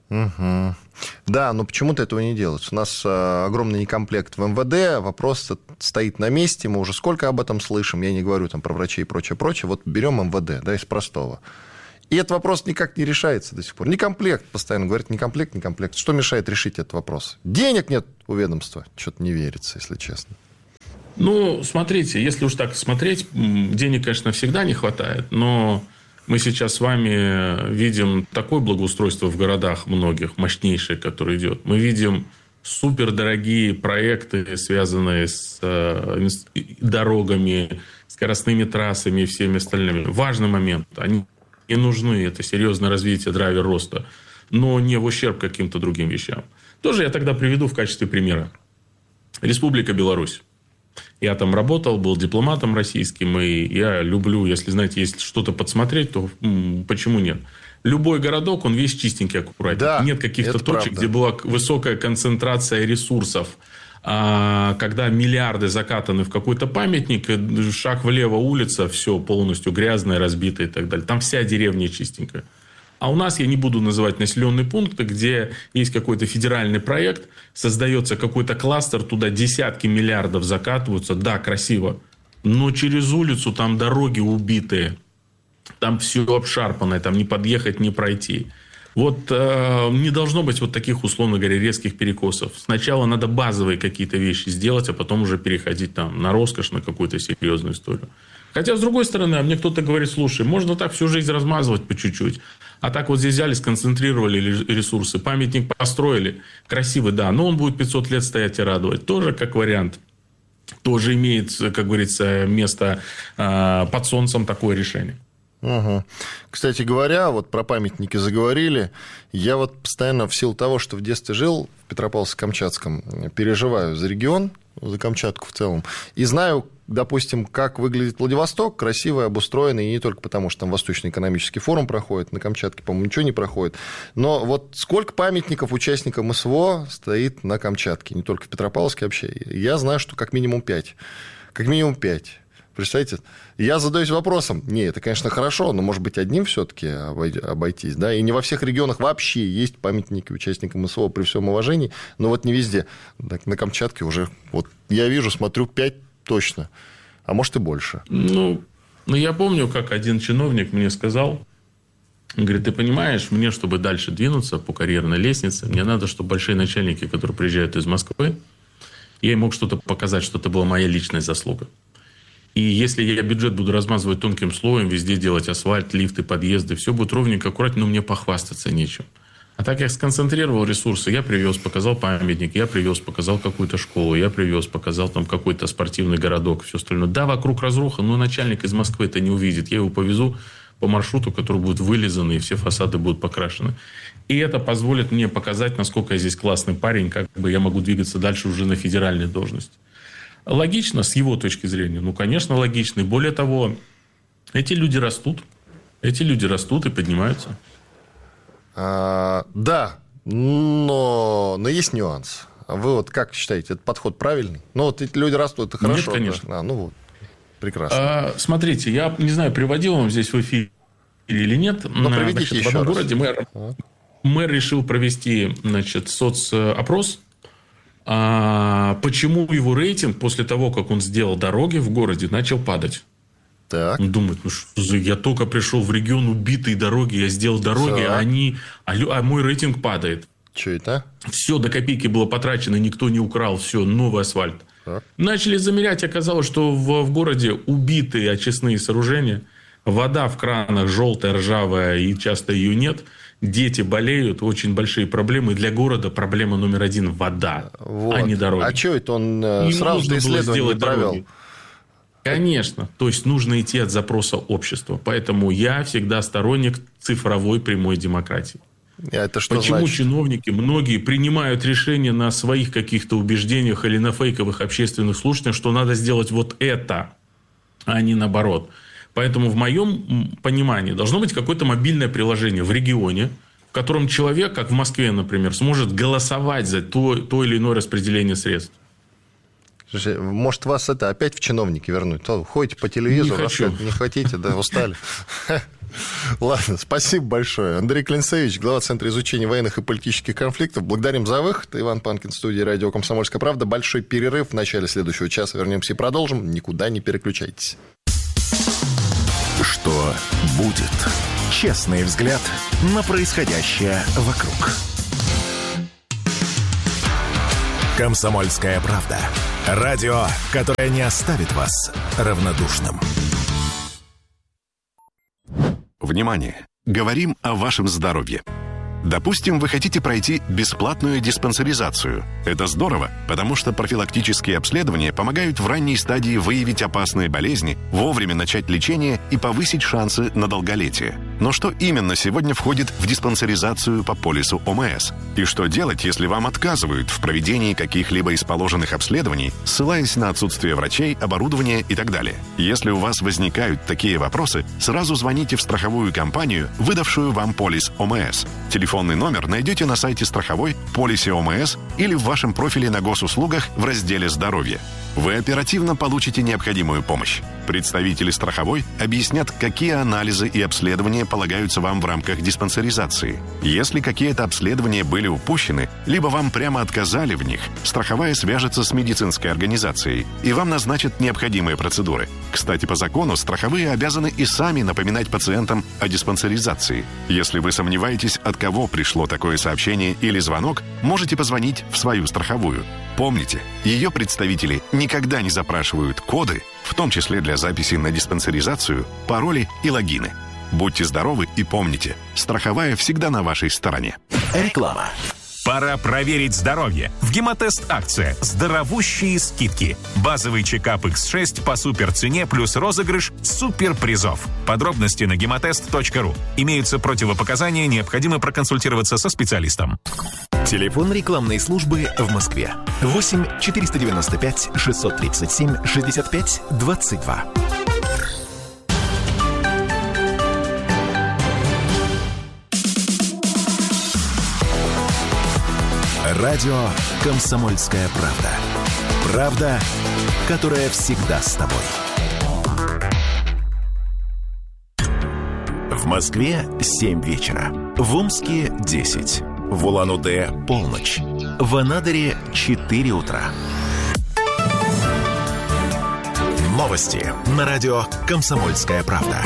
Speaker 2: Угу. Да, но почему-то этого не делается. У нас огромный некомплект в эм вэ дэ, вопрос стоит на месте, мы уже сколько об этом слышим, я не говорю там про врачей и прочее, прочее. Вот берем эм вэ дэ, да, из простого. И этот вопрос никак не решается до сих пор. Некомплект, постоянно говорят, некомплект, некомплект. Что мешает решить этот вопрос? Денег нет у ведомства. Что-то не верится, если честно.
Speaker 8: Ну, смотрите, если уж так смотреть, денег, конечно, всегда не хватает, но мы сейчас с вами видим такое благоустройство в городах многих, мощнейшее, которое идет. Мы видим супердорогие проекты, связанные с э, дорогами, скоростными трассами и всеми остальными. Важный момент. Они не нужны. Это серьезное развитие, драйвер роста. Но не в ущерб каким-то другим вещам. Тоже я тогда приведу в качестве примера. Республика Беларусь. Я там работал, был дипломатом российским, и я люблю, если, знаете, есть что-то подсмотреть, то м- почему нет? Любой городок, он весь чистенький, аккуратненький. Да, нет каких-то точек, правда, где была высокая концентрация ресурсов. А когда миллиарды закатаны в какой-то памятник, шаг влево улица, все полностью грязное, разбитое и так далее. Там вся деревня чистенькая. А у нас, я не буду называть населенные пункты, где есть какой-то федеральный проект, создается какой-то кластер, туда десятки миллиардов закатываются. Да, красиво. Но через улицу там дороги убитые. Там все обшарпанное, там не подъехать, не пройти. Вот э, не должно быть вот таких, условно говоря, резких перекосов. Сначала надо базовые какие-то вещи сделать, а потом уже переходить там на роскошь, на какую-то серьезную историю. Хотя, с другой стороны, а мне кто-то говорит, слушай, можно так всю жизнь размазывать по чуть-чуть. А так вот здесь взяли, сконцентрировали ресурсы, памятник построили. Красивый, да, но он будет пятьсот лет стоять и радовать. Тоже как вариант. Тоже имеет, как говорится, место э, под солнцем такое решение.
Speaker 2: Угу. Кстати говоря, вот про памятники заговорили. Я вот постоянно в силу того, что в детстве жил в Петропавловске-Камчатском, переживаю за регион, за Камчатку в целом, и знаю, допустим, как выглядит Владивосток, красивый, обустроенный, и не только потому, что там Восточный экономический форум проходит, на Камчатке, по-моему, ничего не проходит, но вот сколько памятников участникам СВО стоит на Камчатке, не только в Петропавловске вообще, я знаю, что как минимум пять, как минимум пять. Представляете, я задаюсь вопросом, не, это, конечно, хорошо, но, может быть, одним все-таки обойтись, да, и не во всех регионах вообще есть памятники участникам СВО, при всем уважении, но вот не везде. Так, на Камчатке уже, вот я вижу, смотрю, пять точно, а может и больше.
Speaker 8: Ну, ну, я помню, как один чиновник мне сказал, он говорит, ты понимаешь, мне, чтобы дальше двинуться по карьерной лестнице, мне надо, чтобы большие начальники, которые приезжают из Москвы, я им мог что-то показать, что это была моя личная заслуга. И если я бюджет буду размазывать тонким слоем, везде делать асфальт, лифты, подъезды, все будет ровненько, аккуратно, но мне похвастаться нечем. А так я сконцентрировал ресурсы, я привез, показал памятник, я привез, показал какую-то школу, я привез, показал там какой-то спортивный городок, все остальное. Да, вокруг разруха, но начальник из Москвы это не увидит. Я его повезу по маршруту, который будет вылизан, и все фасады будут покрашены. И это позволит мне показать, насколько я здесь классный парень, как бы я могу двигаться дальше уже на федеральной должности. Логично, с его точки зрения? Ну, конечно, логично. И более того, эти люди растут. Эти люди растут и поднимаются.
Speaker 2: А, да, но, но есть нюанс. Вы вот как считаете, этот подход правильный? Ну, вот эти люди растут, это хорошо.
Speaker 8: Нет, конечно.
Speaker 2: Да? А, ну, вот, прекрасно.
Speaker 8: А, смотрите, я не знаю, приводил вам здесь в эфире или нет.
Speaker 2: Но приведите
Speaker 8: значит,
Speaker 2: еще
Speaker 8: в одном
Speaker 2: раз.
Speaker 8: городе мэр,
Speaker 2: а.
Speaker 8: мэр решил провести, значит, соцопрос. А почему его рейтинг после того, как он сделал дороги в городе, начал падать?
Speaker 2: Так.
Speaker 8: Он думает, ну что за... я только пришел в регион, убитые дороги, я сделал дороги, а, они... а, а мой рейтинг падает.
Speaker 2: Что это?
Speaker 8: Все до копейки было потрачено, никто не украл, все, новый асфальт. Так. Начали замерять, оказалось, что в, в городе убитые очистные сооружения, вода в кранах желтая, ржавая, и часто ее нет. Дети болеют, очень большие проблемы. Для города проблема номер один – вода, вот. А не дороги.
Speaker 2: А что это он Ему сразу исследование не провел? Дороги.
Speaker 8: Конечно. То есть, нужно идти от запроса общества. Поэтому я всегда сторонник цифровой прямой демократии.
Speaker 2: Это что
Speaker 8: Почему
Speaker 2: значит?
Speaker 8: чиновники, многие принимают решения на своих каких-то убеждениях или на фейковых общественных слушаниях, что надо сделать вот это, а не наоборот. Поэтому в моем понимании должно быть какое-то мобильное приложение в регионе, в котором человек, как в Москве, например, сможет голосовать за то, то или иное распределение средств.
Speaker 2: Слушай, может, вас это опять в чиновники вернуть? Ходите по телевизору,
Speaker 8: не хочу.
Speaker 2: Не хотите, да, устали. Ладно, спасибо большое. Андрей Клинцевич, глава Центра изучения военных и политических конфликтов. Благодарим за выход. Иван Панкин, в студии радио «Комсомольская правда». Большой перерыв. В начале следующего часа вернемся и продолжим. Никуда не переключайтесь.
Speaker 3: Что будет? Честный взгляд на происходящее вокруг. «Комсомольская правда». Радио, которое не оставит вас равнодушным. Внимание! Говорим о вашем здоровье. Допустим, вы хотите пройти бесплатную диспансеризацию. Это здорово, потому что профилактические обследования помогают в ранней стадии выявить опасные болезни, вовремя начать лечение и повысить шансы на долголетие. Но что именно сегодня входит в диспансеризацию по полису ОМС? И что делать, если вам отказывают в проведении каких-либо из положенных обследований, ссылаясь на отсутствие врачей, оборудования и так далее? Если у вас возникают такие вопросы, сразу звоните в страховую компанию, выдавшую вам полис ОМС. Телефонный номер найдете на сайте страховой, полисе ОМС или в вашем профиле на госуслугах в разделе «Здоровье». Вы оперативно получите необходимую помощь. Представители страховой объяснят, какие анализы и обследования полагаются вам в рамках диспансеризации. Если какие-то обследования были упущены, либо вам прямо отказали в них, страховая свяжется с медицинской организацией, и вам назначат необходимые процедуры. Кстати, по закону страховые обязаны и сами напоминать пациентам о диспансеризации. Если вы сомневаетесь, от кого пришло такое сообщение или звонок, можете позвонить в свою страховую. Помните, ее представители никогда не запрашивают коды, в том числе для записи на диспансеризацию, пароли и логины. Будьте здоровы и помните, страховая всегда на вашей стороне.
Speaker 12: Реклама. Пора проверить здоровье. В Гемотест акция «Здоровущие скидки». Базовый чекап икс шесть по суперцене плюс розыгрыш суперпризов. Подробности на гемотест точка ру. Имеются противопоказания, необходимо проконсультироваться со специалистом.
Speaker 3: Телефон рекламной службы в Москве. восемь четыреста девяносто пять шестьсот тридцать семь шестьдесят пять двадцать два. Радио «Комсомольская правда». Правда, которая всегда с тобой. В Москве семь вечера. В Омске десять. В Улан-Удэ полночь. В Анадыре четыре утра. Новости на радио «Комсомольская правда».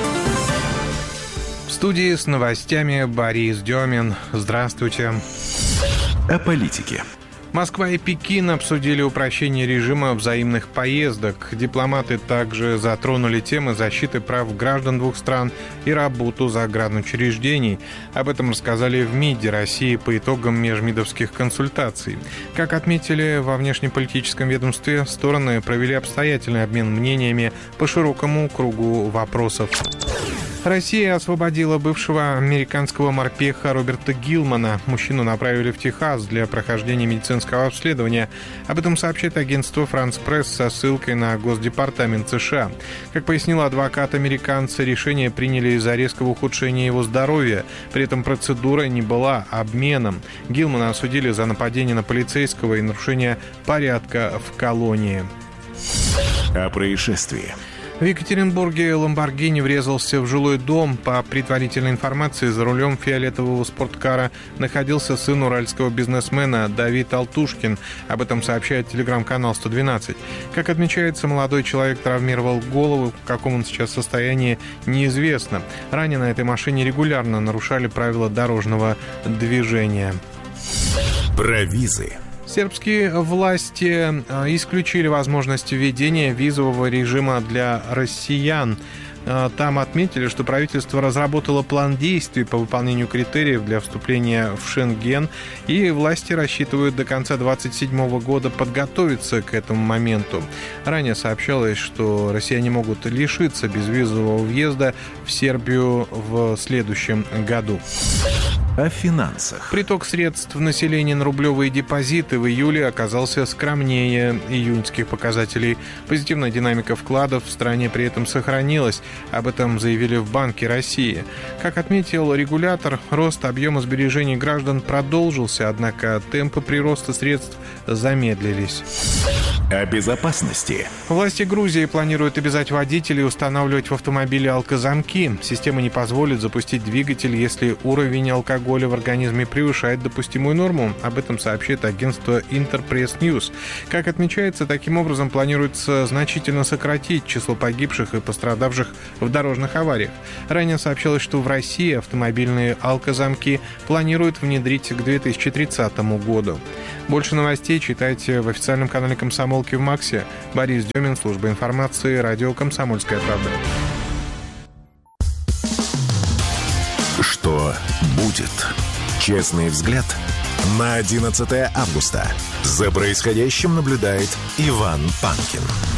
Speaker 13: В студии с новостями Борис Демин. Здравствуйте.
Speaker 3: О политике.
Speaker 13: Москва и Пекин обсудили упрощение режима взаимных поездок. Дипломаты также затронули темы защиты прав граждан двух стран и работу загранучреждений. Об этом рассказали в МИДе России по итогам межмидовских консультаций. Как отметили во внешнеполитическом ведомстве, стороны провели обстоятельный обмен мнениями по широкому кругу вопросов. Россия освободила бывшего американского морпеха Роберта Гилмана. Мужчину направили в Техас для прохождения медицинского обследования. Об этом сообщает агентство «Франс Пресс» со ссылкой на Госдепартамент США. Как пояснил адвокат американца, решение приняли из-за резкого ухудшения его здоровья. При этом процедура не была обменом. Гилмана осудили за нападение на полицейского и нарушение порядка в колонии.
Speaker 3: О происшествии.
Speaker 13: В Екатеринбурге «Ламборгини» врезался в жилой дом. По предварительной информации, за рулем фиолетового спорткара находился сын уральского бизнесмена Давид Алтушкин. Об этом сообщает телеграм-канал сто двенадцать. Как отмечается, молодой человек травмировал голову. В каком он сейчас состоянии, неизвестно. Ранее на этой машине регулярно нарушали правила дорожного движения.
Speaker 3: Про визы.
Speaker 13: Сербские власти исключили возможность введения визового режима для россиян. Там отметили, что правительство разработало план действий по выполнению критериев для вступления в Шенген, и власти рассчитывают до конца две тысячи двадцать седьмого года подготовиться к этому моменту. Ранее сообщалось, что россияне могут лишиться безвизового въезда в Сербию в следующем году.
Speaker 3: О финансах.
Speaker 13: Приток средств населения на рублевые депозиты в июле оказался скромнее июньских показателей. Позитивная динамика вкладов в стране при этом сохранилась. Об этом заявили в Банке России. Как отметил регулятор, рост объема сбережений граждан продолжился, однако темпы прироста средств замедлились.
Speaker 3: О безопасности.
Speaker 13: Власти Грузии планируют обязать водителей устанавливать в автомобиле алкозамки. Система не позволит запустить двигатель, если уровень алкоголя в организме превышает допустимую норму. Об этом сообщит агентство Интерпресс Ньюс. Как отмечается, таким образом планируется значительно сократить число погибших и пострадавших в дорожных авариях. Ранее сообщалось, что в России автомобильные алкозамки планируют внедрить к две тысячи тридцатому году. Больше новостей читайте в официальном канале «Комсомолки» в Максе. Борис Демин, служба информации, радио «Комсомольская правда».
Speaker 3: Что будет? Честный взгляд на одиннадцатое августа. За происходящим наблюдает Иван Панкин.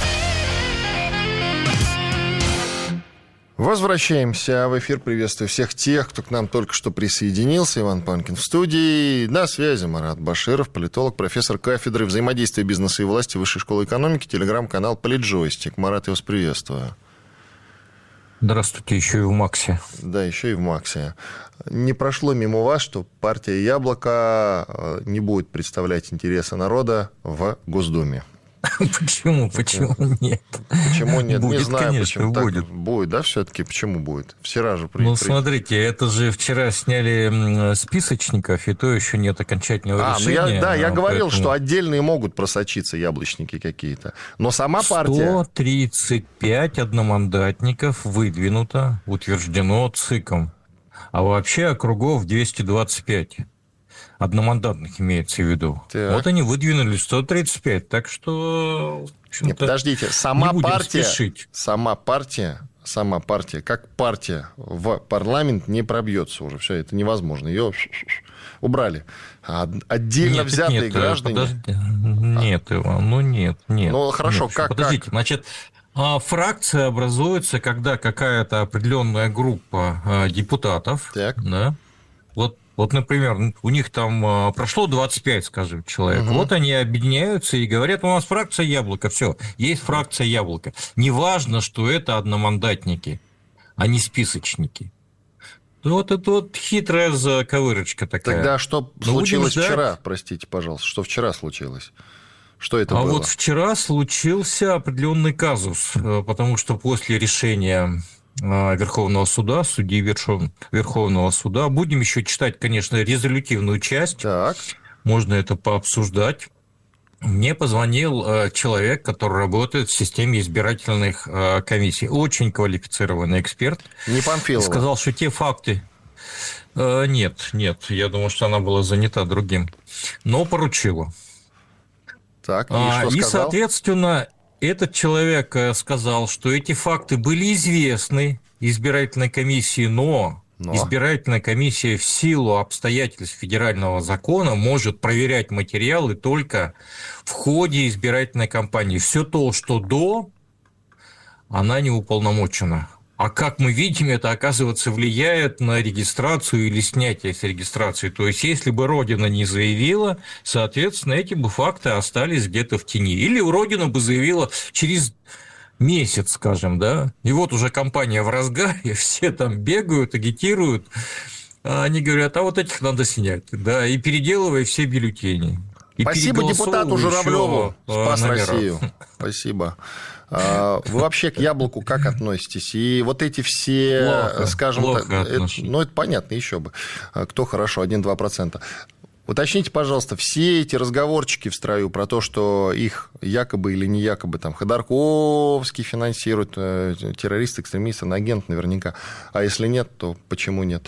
Speaker 2: Возвращаемся в эфир. Приветствую всех тех, кто к нам только что присоединился. Иван Панкин в студии. На связи Марат Баширов, политолог, профессор кафедры взаимодействия бизнеса и власти Высшей школы экономики, телеграм-канал «Политджойстик». Марат, я вас приветствую.
Speaker 14: Здравствуйте, еще и в Максе.
Speaker 2: Да, еще и в Максе. Не прошло мимо вас, что партия «Яблоко» не будет представлять интересы народа в Госдуме.
Speaker 14: Почему? Почему нет?
Speaker 2: Почему нет?
Speaker 14: Будет,
Speaker 2: не знаю,
Speaker 14: конечно,
Speaker 2: почему
Speaker 14: будет.
Speaker 2: Так будет, да, все-таки? Почему будет? Вчера же... При...
Speaker 14: Ну, смотрите, это же вчера сняли списочников, и то еще нет окончательного
Speaker 2: а,
Speaker 14: решения.
Speaker 2: Ну я, да, я говорил,
Speaker 14: поэтому...
Speaker 2: что отдельные могут просочиться яблочники какие-то. Но сама партия...
Speaker 14: сто тридцать пять одномандатников выдвинуто, утверждено ЦИКом. А вообще округов двести двадцать пять. Одномандатных имеется в виду. Так. Вот они выдвинули сто тридцать пять, так что...
Speaker 2: Нет, подождите, сама
Speaker 14: не
Speaker 2: партия,
Speaker 14: спешить.
Speaker 2: сама партия, сама партия, как партия в парламент не пробьется уже. Все, это невозможно. Ее убрали. А отдельно
Speaker 14: нет,
Speaker 2: взятые
Speaker 14: нет,
Speaker 2: граждане...
Speaker 14: Подожди. Нет, Иван, ну нет, нет.
Speaker 2: Ну хорошо,
Speaker 14: нет.
Speaker 2: как...
Speaker 14: Подождите,
Speaker 2: как?
Speaker 14: значит... Фракция образуется, когда какая-то определенная группа депутатов, так. Да, вот, вот, например, у них там прошло двадцать пять, скажем, человек, угу. Вот они объединяются и говорят, у нас фракция «Яблоко», все, есть фракция «Яблоко». Неважно, что это одномандатники, а не списочники. Вот это вот хитрая заковырочка такая.
Speaker 2: Тогда что Но случилось вчера, простите, пожалуйста, что вчера случилось? Что это
Speaker 14: а
Speaker 2: было?
Speaker 14: вот вчера случился определенный казус, потому что после решения Верховного суда, судьи Верховного суда, будем еще читать, конечно, резолютивную часть,
Speaker 2: так.
Speaker 14: Можно это пообсуждать. Мне позвонил человек, который работает в системе избирательных комиссий, очень квалифицированный эксперт.
Speaker 2: Не Панфилова.
Speaker 14: Сказал, что те факты... Нет, нет, я думаю, что она была занята другим, но поручила.
Speaker 2: Так, и,
Speaker 14: а,
Speaker 2: что
Speaker 14: и
Speaker 2: сказал?
Speaker 14: соответственно, этот человек сказал, что эти факты были известны избирательной комиссии, но, но избирательная комиссия в силу обстоятельств федерального закона может проверять материалы только в ходе избирательной кампании. Все то, что до, она не уполномочена. А как мы видим, это, оказывается, влияет на регистрацию или снятие с регистрации. То есть, если бы Родина не заявила, соответственно, эти бы факты остались где-то в тени. Или Родина бы заявила через месяц, скажем, да, и вот уже кампания в разгаре, все там бегают, агитируют, а они говорят, а вот этих надо снять, да, и переделывая все бюллетени. И
Speaker 2: спасибо депутату Журавлеву, спас
Speaker 14: номера.
Speaker 2: Россию. Спасибо. Вы вообще к «Яблоку» как относитесь? И вот эти все,
Speaker 14: плохо,
Speaker 2: скажем
Speaker 14: плохо
Speaker 2: так, это, ну, это понятно, еще бы. Кто хорошо, один-два процента. Уточните, пожалуйста, все эти разговорчики в строю про то, что их якобы или не якобы там Ходорковский финансирует, террорист, экстремист, агент наверняка. А если нет, то почему нет?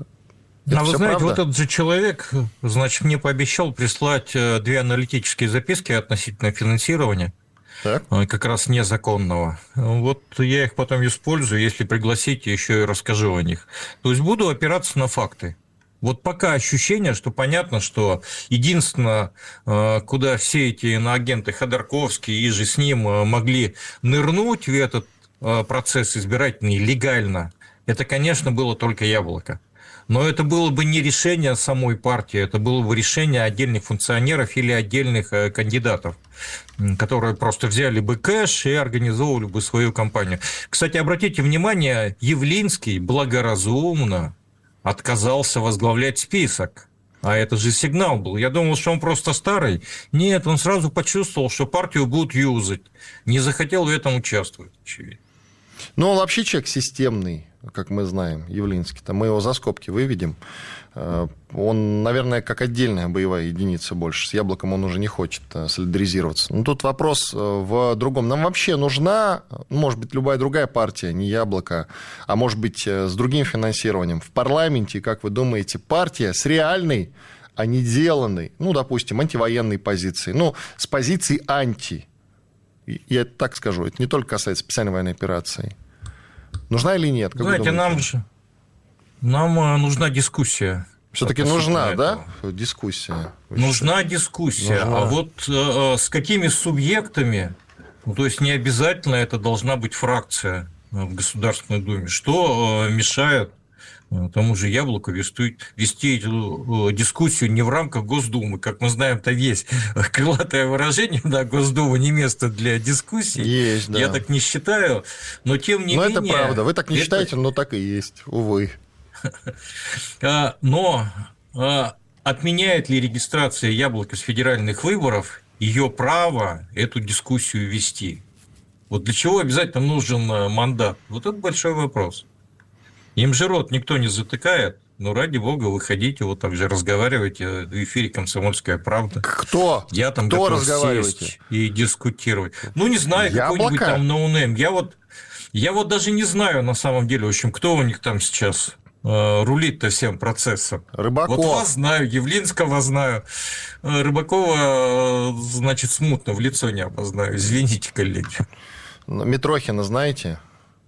Speaker 2: Это
Speaker 14: а вы знаете,
Speaker 2: правда?
Speaker 14: вот этот же человек, значит, мне пообещал прислать две аналитические записки относительно финансирования. Так. Как раз незаконного. Вот я их потом использую, если пригласите, еще и расскажу о них. То есть буду опираться на факты. Вот пока ощущение, что понятно, что единственное, куда все эти иноагенты Ходорковский и же с ним могли нырнуть в этот процесс избирательный легально, это, конечно, было только «Яблоко». Но это было бы не решение самой партии, это было бы решение отдельных функционеров или отдельных кандидатов, которые просто взяли бы кэш и организовывали бы свою кампанию. Кстати, обратите внимание, Явлинский благоразумно отказался возглавлять список. А это же сигнал был. Я думал, что он просто старый. Нет, он сразу почувствовал, что партию будут юзать. Не захотел в этом участвовать, очевидно.
Speaker 2: Ну, он вообще человек системный, как мы знаем, Явлинский. Мы его за скобки выведем. Он, наверное, как отдельная боевая единица больше. С Яблоком он уже не хочет солидаризироваться. Но тут вопрос в другом. Нам вообще нужна, может быть, любая другая партия, не Яблоко, а может быть, с другим финансированием. В парламенте, как вы думаете, партия с реальной, а не деланной, ну, допустим, антивоенной позицией, ну, с позицией анти. Я так скажу, это не только касается специальной военной операции. Нужна или нет? Как
Speaker 14: Знаете, нам же нам нужна дискуссия.
Speaker 2: Все-таки нужна, да, дискуссия?
Speaker 14: Нужна дискуссия. Нужна. А вот э, с какими субъектами, ну, то есть не обязательно это должна быть фракция в Государственной Думе, что э, мешает тому же Яблоку вести, вести эту дискуссию не в рамках Госдумы. Как мы знаем, там есть крылатое выражение, да, Госдума не место для дискуссий.
Speaker 2: Есть, да.
Speaker 14: Я так не считаю, но тем не
Speaker 2: но
Speaker 14: менее...
Speaker 2: Но это правда, вы так не это... считаете, но так и есть, увы.
Speaker 14: Но отменяет ли регистрация Яблока с федеральных выборов ее право эту дискуссию вести? Вот для чего обязательно нужен мандат? Вот это большой вопрос. Им же рот никто не затыкает. Ну, ради бога, выходите, вот так же разговаривайте в эфире «Комсомольская правда».
Speaker 2: Кто?
Speaker 14: Я там
Speaker 2: Кто
Speaker 14: готов сесть и дискутировать. Ну, не знаю,
Speaker 2: Яблоко?
Speaker 14: Какой-нибудь там ноунейм. Я вот, я вот даже не знаю, на самом деле, в общем, кто у них там сейчас э, рулит-то всем процессом.
Speaker 2: Рыбаков.
Speaker 14: Вот вас знаю, Явлинского знаю. Рыбакова, значит, смутно в лицо не обознаю. Извините, коллеги.
Speaker 2: Митрохина знаете?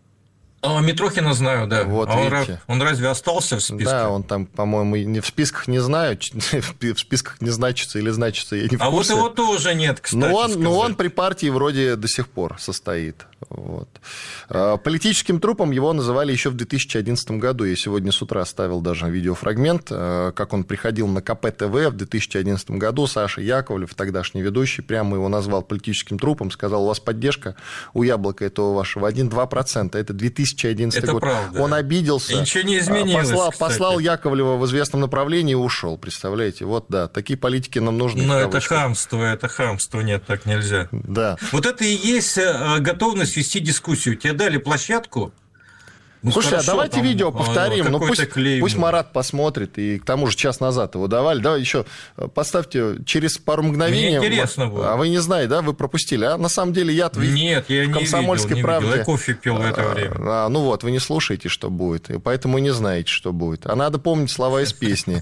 Speaker 14: А, Митрохина знаю, да.
Speaker 2: Вот,
Speaker 14: а он,
Speaker 2: видите.
Speaker 14: он разве остался в списке?
Speaker 2: Да, он там, по-моему, не в списках не знаю, в списках не значится или значится, я не в
Speaker 14: а
Speaker 2: курсе.
Speaker 14: А вот его тоже нет, кстати.
Speaker 2: Но он, но он при партии вроде до сих пор состоит. Вот. Политическим трупом его называли еще в две тысячи одиннадцатом году. Я сегодня с утра ставил даже видеофрагмент, как он приходил на ка пэ тэ вэ в две тысячи одиннадцатом году. Саша Яковлев, тогдашний ведущий, прямо его назвал политическим трупом, сказал, у вас поддержка у Яблока этого вашего один-два процента. Это две тысячи одиннадцатый
Speaker 14: Это
Speaker 2: год.
Speaker 14: Правда.
Speaker 2: Он обиделся.
Speaker 14: И ничего не изменилось,
Speaker 2: послал, послал Яковлева в известном направлении и ушел. Представляете? Вот да, такие политики нам нужны.
Speaker 14: Но это хамство, это хамство, нет, так нельзя.
Speaker 2: Да.
Speaker 14: Вот это и есть готовность вести дискуссию. Тебе дали площадку.
Speaker 2: Ну, Слушай, хорошо, а давайте там, видео повторим. Ну, пусть,
Speaker 14: клейм.
Speaker 2: пусть Марат посмотрит. И к тому же час назад его давали. Давай еще поставьте через пару мгновений.
Speaker 14: Мне интересно было.
Speaker 2: А вы не знаете, да? Вы пропустили. А на самом деле я-то
Speaker 14: Нет, я
Speaker 2: в «Комсомольской
Speaker 14: не
Speaker 2: правде».
Speaker 14: видел. Я кофе пил в это время.
Speaker 2: А, ну вот, вы не слушаете, что будет. И поэтому не знаете, что будет. А надо помнить слова из песни.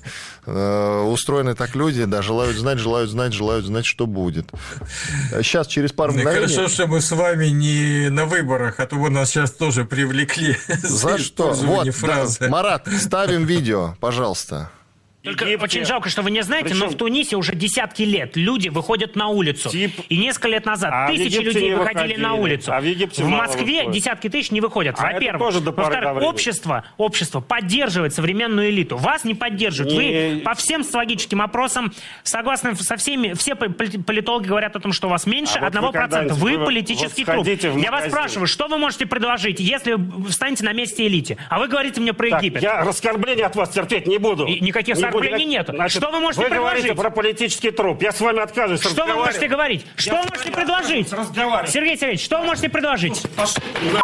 Speaker 2: Устроены так люди, да, желают знать, желают знать, желают знать, что будет. Сейчас, через пару мгновений...
Speaker 14: Хорошо, что мы с вами не на выборах, а то вы нас сейчас тоже привлекли.
Speaker 2: За что? Вот, да. Марат, ставим видео, пожалуйста.
Speaker 15: Только Египте. Очень жалко, что вы не знаете, Причем... но в Тунисе уже десятки лет люди выходят на улицу. Тип... И несколько лет назад а тысячи людей выходили, выходили на улицу. А в, в Москве выходит. Десятки тысяч не выходят. А Во-первых. Во-вторых, общество, общество поддерживает современную элиту. Вас не поддерживают. Не... Вы по всем социологическим опросам, согласно со всеми, все политологи говорят о том, что у вас меньше а одного процента. Вот вы, вы политический труп. Я вас спрашиваю, что вы можете предложить, если вы встанете на месте элите? А вы говорите мне про
Speaker 16: так,
Speaker 15: Египет.
Speaker 16: Я раскорбления от вас терпеть не буду.
Speaker 15: И никаких оскорблений нет.
Speaker 16: Значит,
Speaker 15: что вы можете
Speaker 16: вы
Speaker 15: предложить?
Speaker 16: Вы говорите про политический труп. Я с вами отказываюсь.
Speaker 15: Что вы можете говорить? Что я вы можете предложить? Сергей Сергеевич, что вы можете предложить?
Speaker 16: Пошел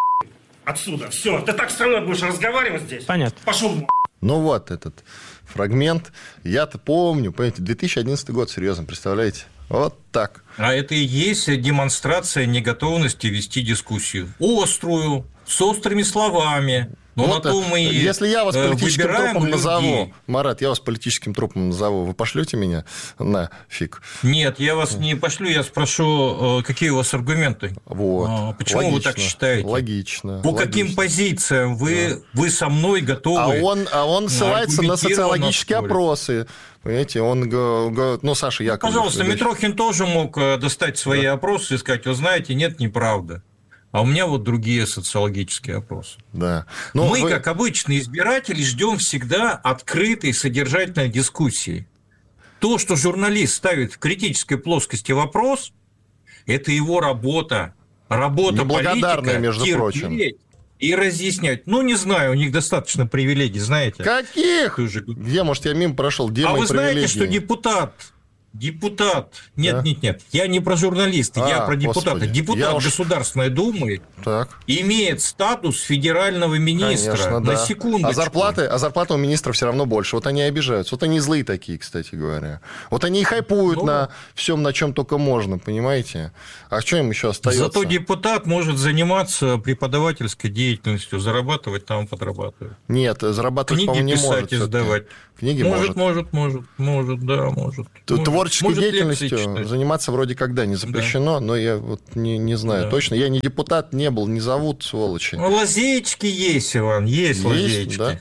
Speaker 16: отсюда. Все. Ты так со мной будешь разговаривать здесь?
Speaker 15: Понятно.
Speaker 16: Пошел.
Speaker 2: Ну вот этот фрагмент. Я-то помню. Понимаете, две тысячи одиннадцатый год, серьезно, представляете? Вот так.
Speaker 14: А это и есть демонстрация неготовности вести дискуссию. Острую, с острыми словами. Но
Speaker 2: вот,
Speaker 14: на то мы
Speaker 2: если я вас политическим трупом
Speaker 14: людей.
Speaker 2: назову, Марат, я вас политическим трупом назову, вы пошлете меня на фиг?
Speaker 14: Нет, я вас не пошлю, я спрошу, какие у вас аргументы.
Speaker 2: Вот.
Speaker 14: Почему логично, вы так считаете?
Speaker 2: Логично.
Speaker 14: По
Speaker 2: логично.
Speaker 14: каким позициям вы, да. вы со мной готовы?
Speaker 2: А он, а он ссылается на социологические опросы. Понимаете, он, ну, Саша Яковлев.
Speaker 14: Пожалуйста, Митрохин тоже мог достать свои да. опросы и сказать, вы знаете, нет, неправда. А у меня вот другие социологические опросы.
Speaker 2: Да.
Speaker 14: Но Мы, вы... как обычные избиратели, ждем всегда открытой, содержательной дискуссии. То, что журналист ставит в критической плоскости вопрос, это его работа. Работа
Speaker 2: неблагодарная,
Speaker 14: политика,
Speaker 2: между
Speaker 14: терпеть,
Speaker 2: прочим.
Speaker 14: и разъяснять. Ну, не знаю, у них достаточно привилегий, знаете.
Speaker 2: Каких? Где, может, я мимо прошел? Где
Speaker 14: а
Speaker 2: мои
Speaker 14: вы знаете,
Speaker 2: привилегии?
Speaker 14: что депутат... Депутат. Нет, да? нет, нет. Я не про журналиста, а, я про депутата. Господи. Депутат уж... Государственной Думы
Speaker 2: так.
Speaker 14: имеет статус федерального министра.
Speaker 2: Конечно,
Speaker 14: на
Speaker 2: да.
Speaker 14: секундочку.
Speaker 2: А зарплаты, а зарплаты у министра все равно больше. Вот они обижаются. Вот они злые такие, кстати говоря. Вот они и хайпуют ну, на всем, на чем только можно, понимаете? А что им еще остается?
Speaker 14: Зато депутат может заниматься преподавательской деятельностью, зарабатывать там, подрабатывать.
Speaker 2: Нет, зарабатывать,
Speaker 14: книги
Speaker 2: по-моему, не
Speaker 14: писать
Speaker 2: может.
Speaker 14: И сдавать.
Speaker 2: Книги
Speaker 14: может,
Speaker 2: может.
Speaker 14: Может, может, может, да, может.
Speaker 2: Творческой
Speaker 14: может
Speaker 2: деятельностью заниматься вроде когда не запрещено, да. но я вот не, не знаю да. точно. Я не депутат, не был, не зовут, сволочи.
Speaker 14: Ну, лазеечки есть, Иван, есть, есть лазеечки.
Speaker 2: Да?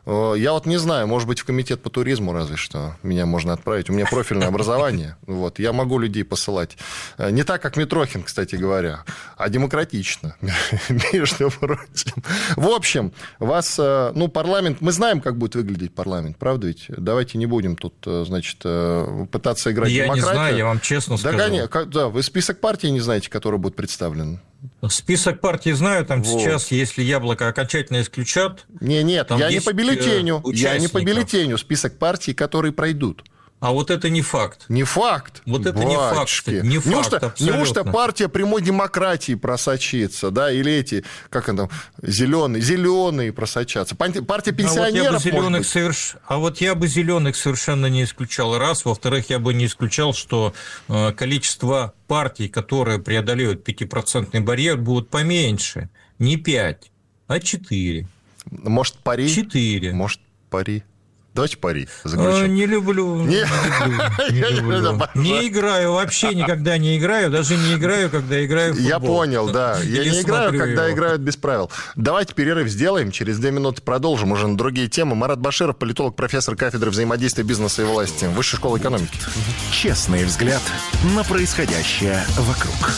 Speaker 2: Я вот не знаю, может быть, в комитет по туризму разве что меня можно отправить. У меня профильное образование. Вот, я могу людей посылать. Не так, как Митрохин, кстати говоря, а демократично, между прочим. В общем, вас, ну, парламент... Мы знаем, как будет выглядеть парламент, правда ведь? Давайте не будем тут, значит, пытаться играть в демократию.
Speaker 14: Я не знаю, я вам честно
Speaker 2: да,
Speaker 14: скажу.
Speaker 2: Конечно, да, вы список партий не знаете, который будет представлен?
Speaker 14: Список партий знаю, там вот. Сейчас, если Яблоко окончательно исключат...
Speaker 2: Не, нет, я не по бюллетеню, я не по бюллетеню, список партий, которые пройдут.
Speaker 14: А вот это не факт.
Speaker 2: Не факт.
Speaker 14: Вот это
Speaker 2: Батюшки.
Speaker 14: не факт. Не
Speaker 2: неужто,
Speaker 14: факт,
Speaker 2: неужто партия прямой демократии просочится, да, или эти, как это, зеленые, зеленые просочатся. Партия пенсионеров,
Speaker 14: а вот я бы зеленых
Speaker 2: может быть.
Speaker 14: Соверш... А вот я бы зеленых совершенно не исключал. Раз. Во-вторых, я бы не исключал, что э, количество партий, которые преодолеют пятипроцентный барьер, будут поменьше. Не пять, а четыре.
Speaker 2: Может, пари?
Speaker 14: Четыре.
Speaker 2: Может, пари. Давайте пари.
Speaker 14: А, не люблю. Не, не, люблю. не играю, вообще никогда не играю, даже не играю, когда играю в футбол.
Speaker 2: Я понял, да. Я не играю, когда
Speaker 14: его.
Speaker 2: играют без правил. Давайте перерыв сделаем, через две минуты продолжим уже на другие темы. Марат Баширов, политолог, профессор кафедры взаимодействия бизнеса и власти, Высшей школы экономики.
Speaker 3: Честный взгляд на происходящее вокруг.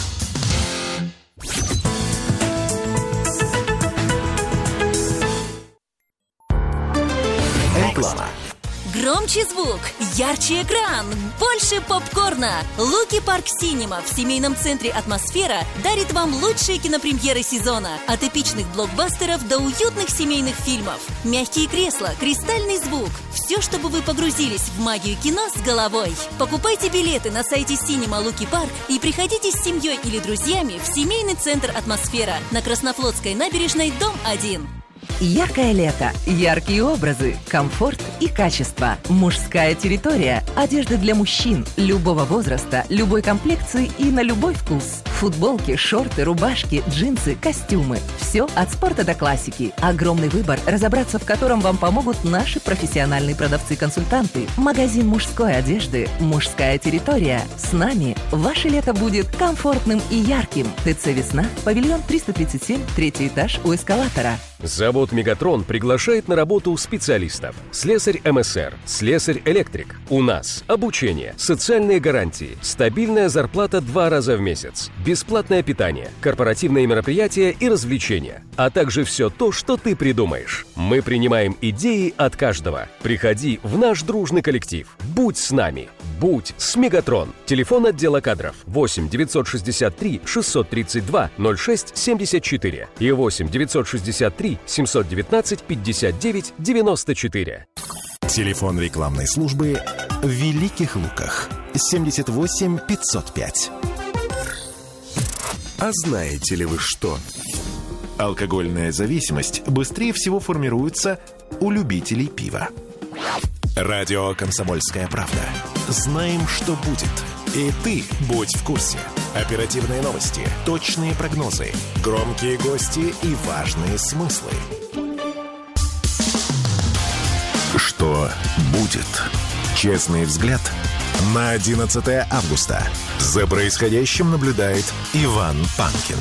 Speaker 3: Реклама.
Speaker 17: Громче звук, ярче экран, больше попкорна. Луки Парк Синема в семейном центре «Атмосфера» дарит вам лучшие кинопремьеры сезона. От эпичных блокбастеров до уютных семейных фильмов. Мягкие кресла, кристальный звук. Все, чтобы вы погрузились в магию кино с головой. Покупайте билеты на сайте Синема Луки Парк и приходите с семьей или друзьями в семейный центр «Атмосфера» на Краснофлотской набережной, дом один.
Speaker 18: Яркое лето, яркие образы, комфорт и качество. Мужская территория. Одежда для мужчин любого возраста, любой комплекции и на любой вкус. Футболки, шорты, рубашки, джинсы, костюмы. Все от спорта до классики. Огромный выбор, разобраться в котором вам помогут наши профессиональные продавцы-консультанты. Магазин мужской одежды «Мужская территория». С нами ваше лето будет комфортным и ярким. ТЦ «Весна», павильон триста тридцать семь, третий этаж у эскалатора.
Speaker 9: Завод «Мегатрон» приглашает на работу специалистов. Слесарь эм эс эр, слесарь-электрик. У нас обучение, социальные гарантии, стабильная зарплата два раза в месяц, бесплатное питание, корпоративные мероприятия и развлечения, а также все то, что ты придумаешь. Мы принимаем идеи от каждого. Приходи в наш дружный коллектив. Будь с нами. Будь с «Мегатрон». Телефон отдела кадров восемь девятьсот шестьдесят три шестьсот тридцать два ноль шесть семьдесят четыре и восемь девятьсот шестьдесят три семьсот девятнадцать пятьдесят девять девяносто четыре.
Speaker 3: Телефон рекламной службы в Великих Луках семьдесят восемь пятьсот пять. А знаете ли вы что? Алкогольная зависимость быстрее всего формируется у любителей пива. Радио «Комсомольская правда». Знаем, что будет. И ты будь в курсе. Оперативные новости, точные прогнозы, громкие гости и важные смыслы. Что будет? Честный взгляд на одиннадцатое августа. За происходящим наблюдает Иван Панкин.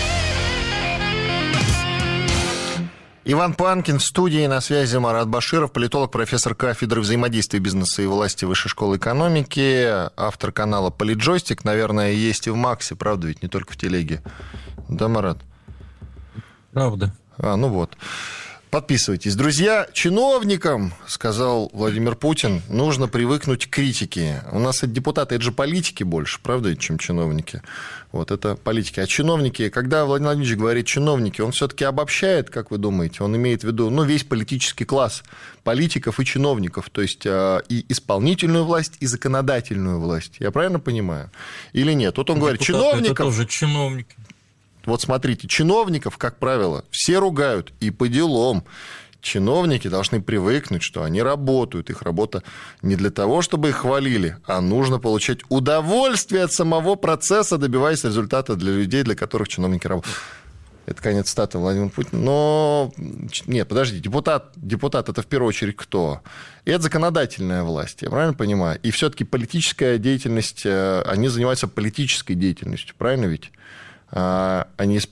Speaker 2: Иван Панкин в студии, на связи Марат Баширов, политолог, профессор кафедры взаимодействия бизнеса и власти Высшей школы экономики, автор канала «Политджойстик». Наверное, есть и в Максе, правда, ведь не только в телеге. Да, Марат?
Speaker 14: Правда.
Speaker 2: А, ну вот. Подписывайтесь. Друзья, чиновникам, сказал Владимир Путин, нужно привыкнуть к критике. У нас это депутаты, это же политики больше, правда, чем чиновники. Вот это политики. А чиновники, когда Владимир Владимирович говорит чиновники, он все-таки обобщает, как вы думаете? Он имеет в виду, ну, весь политический класс политиков и чиновников, то есть и исполнительную власть, и законодательную власть. Я правильно понимаю? Или нет? Вот он говорит, чиновников...
Speaker 14: Это тоже чиновники.
Speaker 2: Вот смотрите, чиновников, как правило, все ругают и по делам. Чиновники должны привыкнуть, что они работают. Их работа не для того, чтобы их хвалили, а нужно получать удовольствие от самого процесса, добиваясь результата для людей, для которых чиновники работают. Это конец цитаты Владимира Путина. Но нет, подожди, депутат, депутат это в первую очередь кто? Это законодательная власть, я правильно понимаю? И все-таки политическая деятельность, они занимаются политической деятельностью, правильно ведь? А не,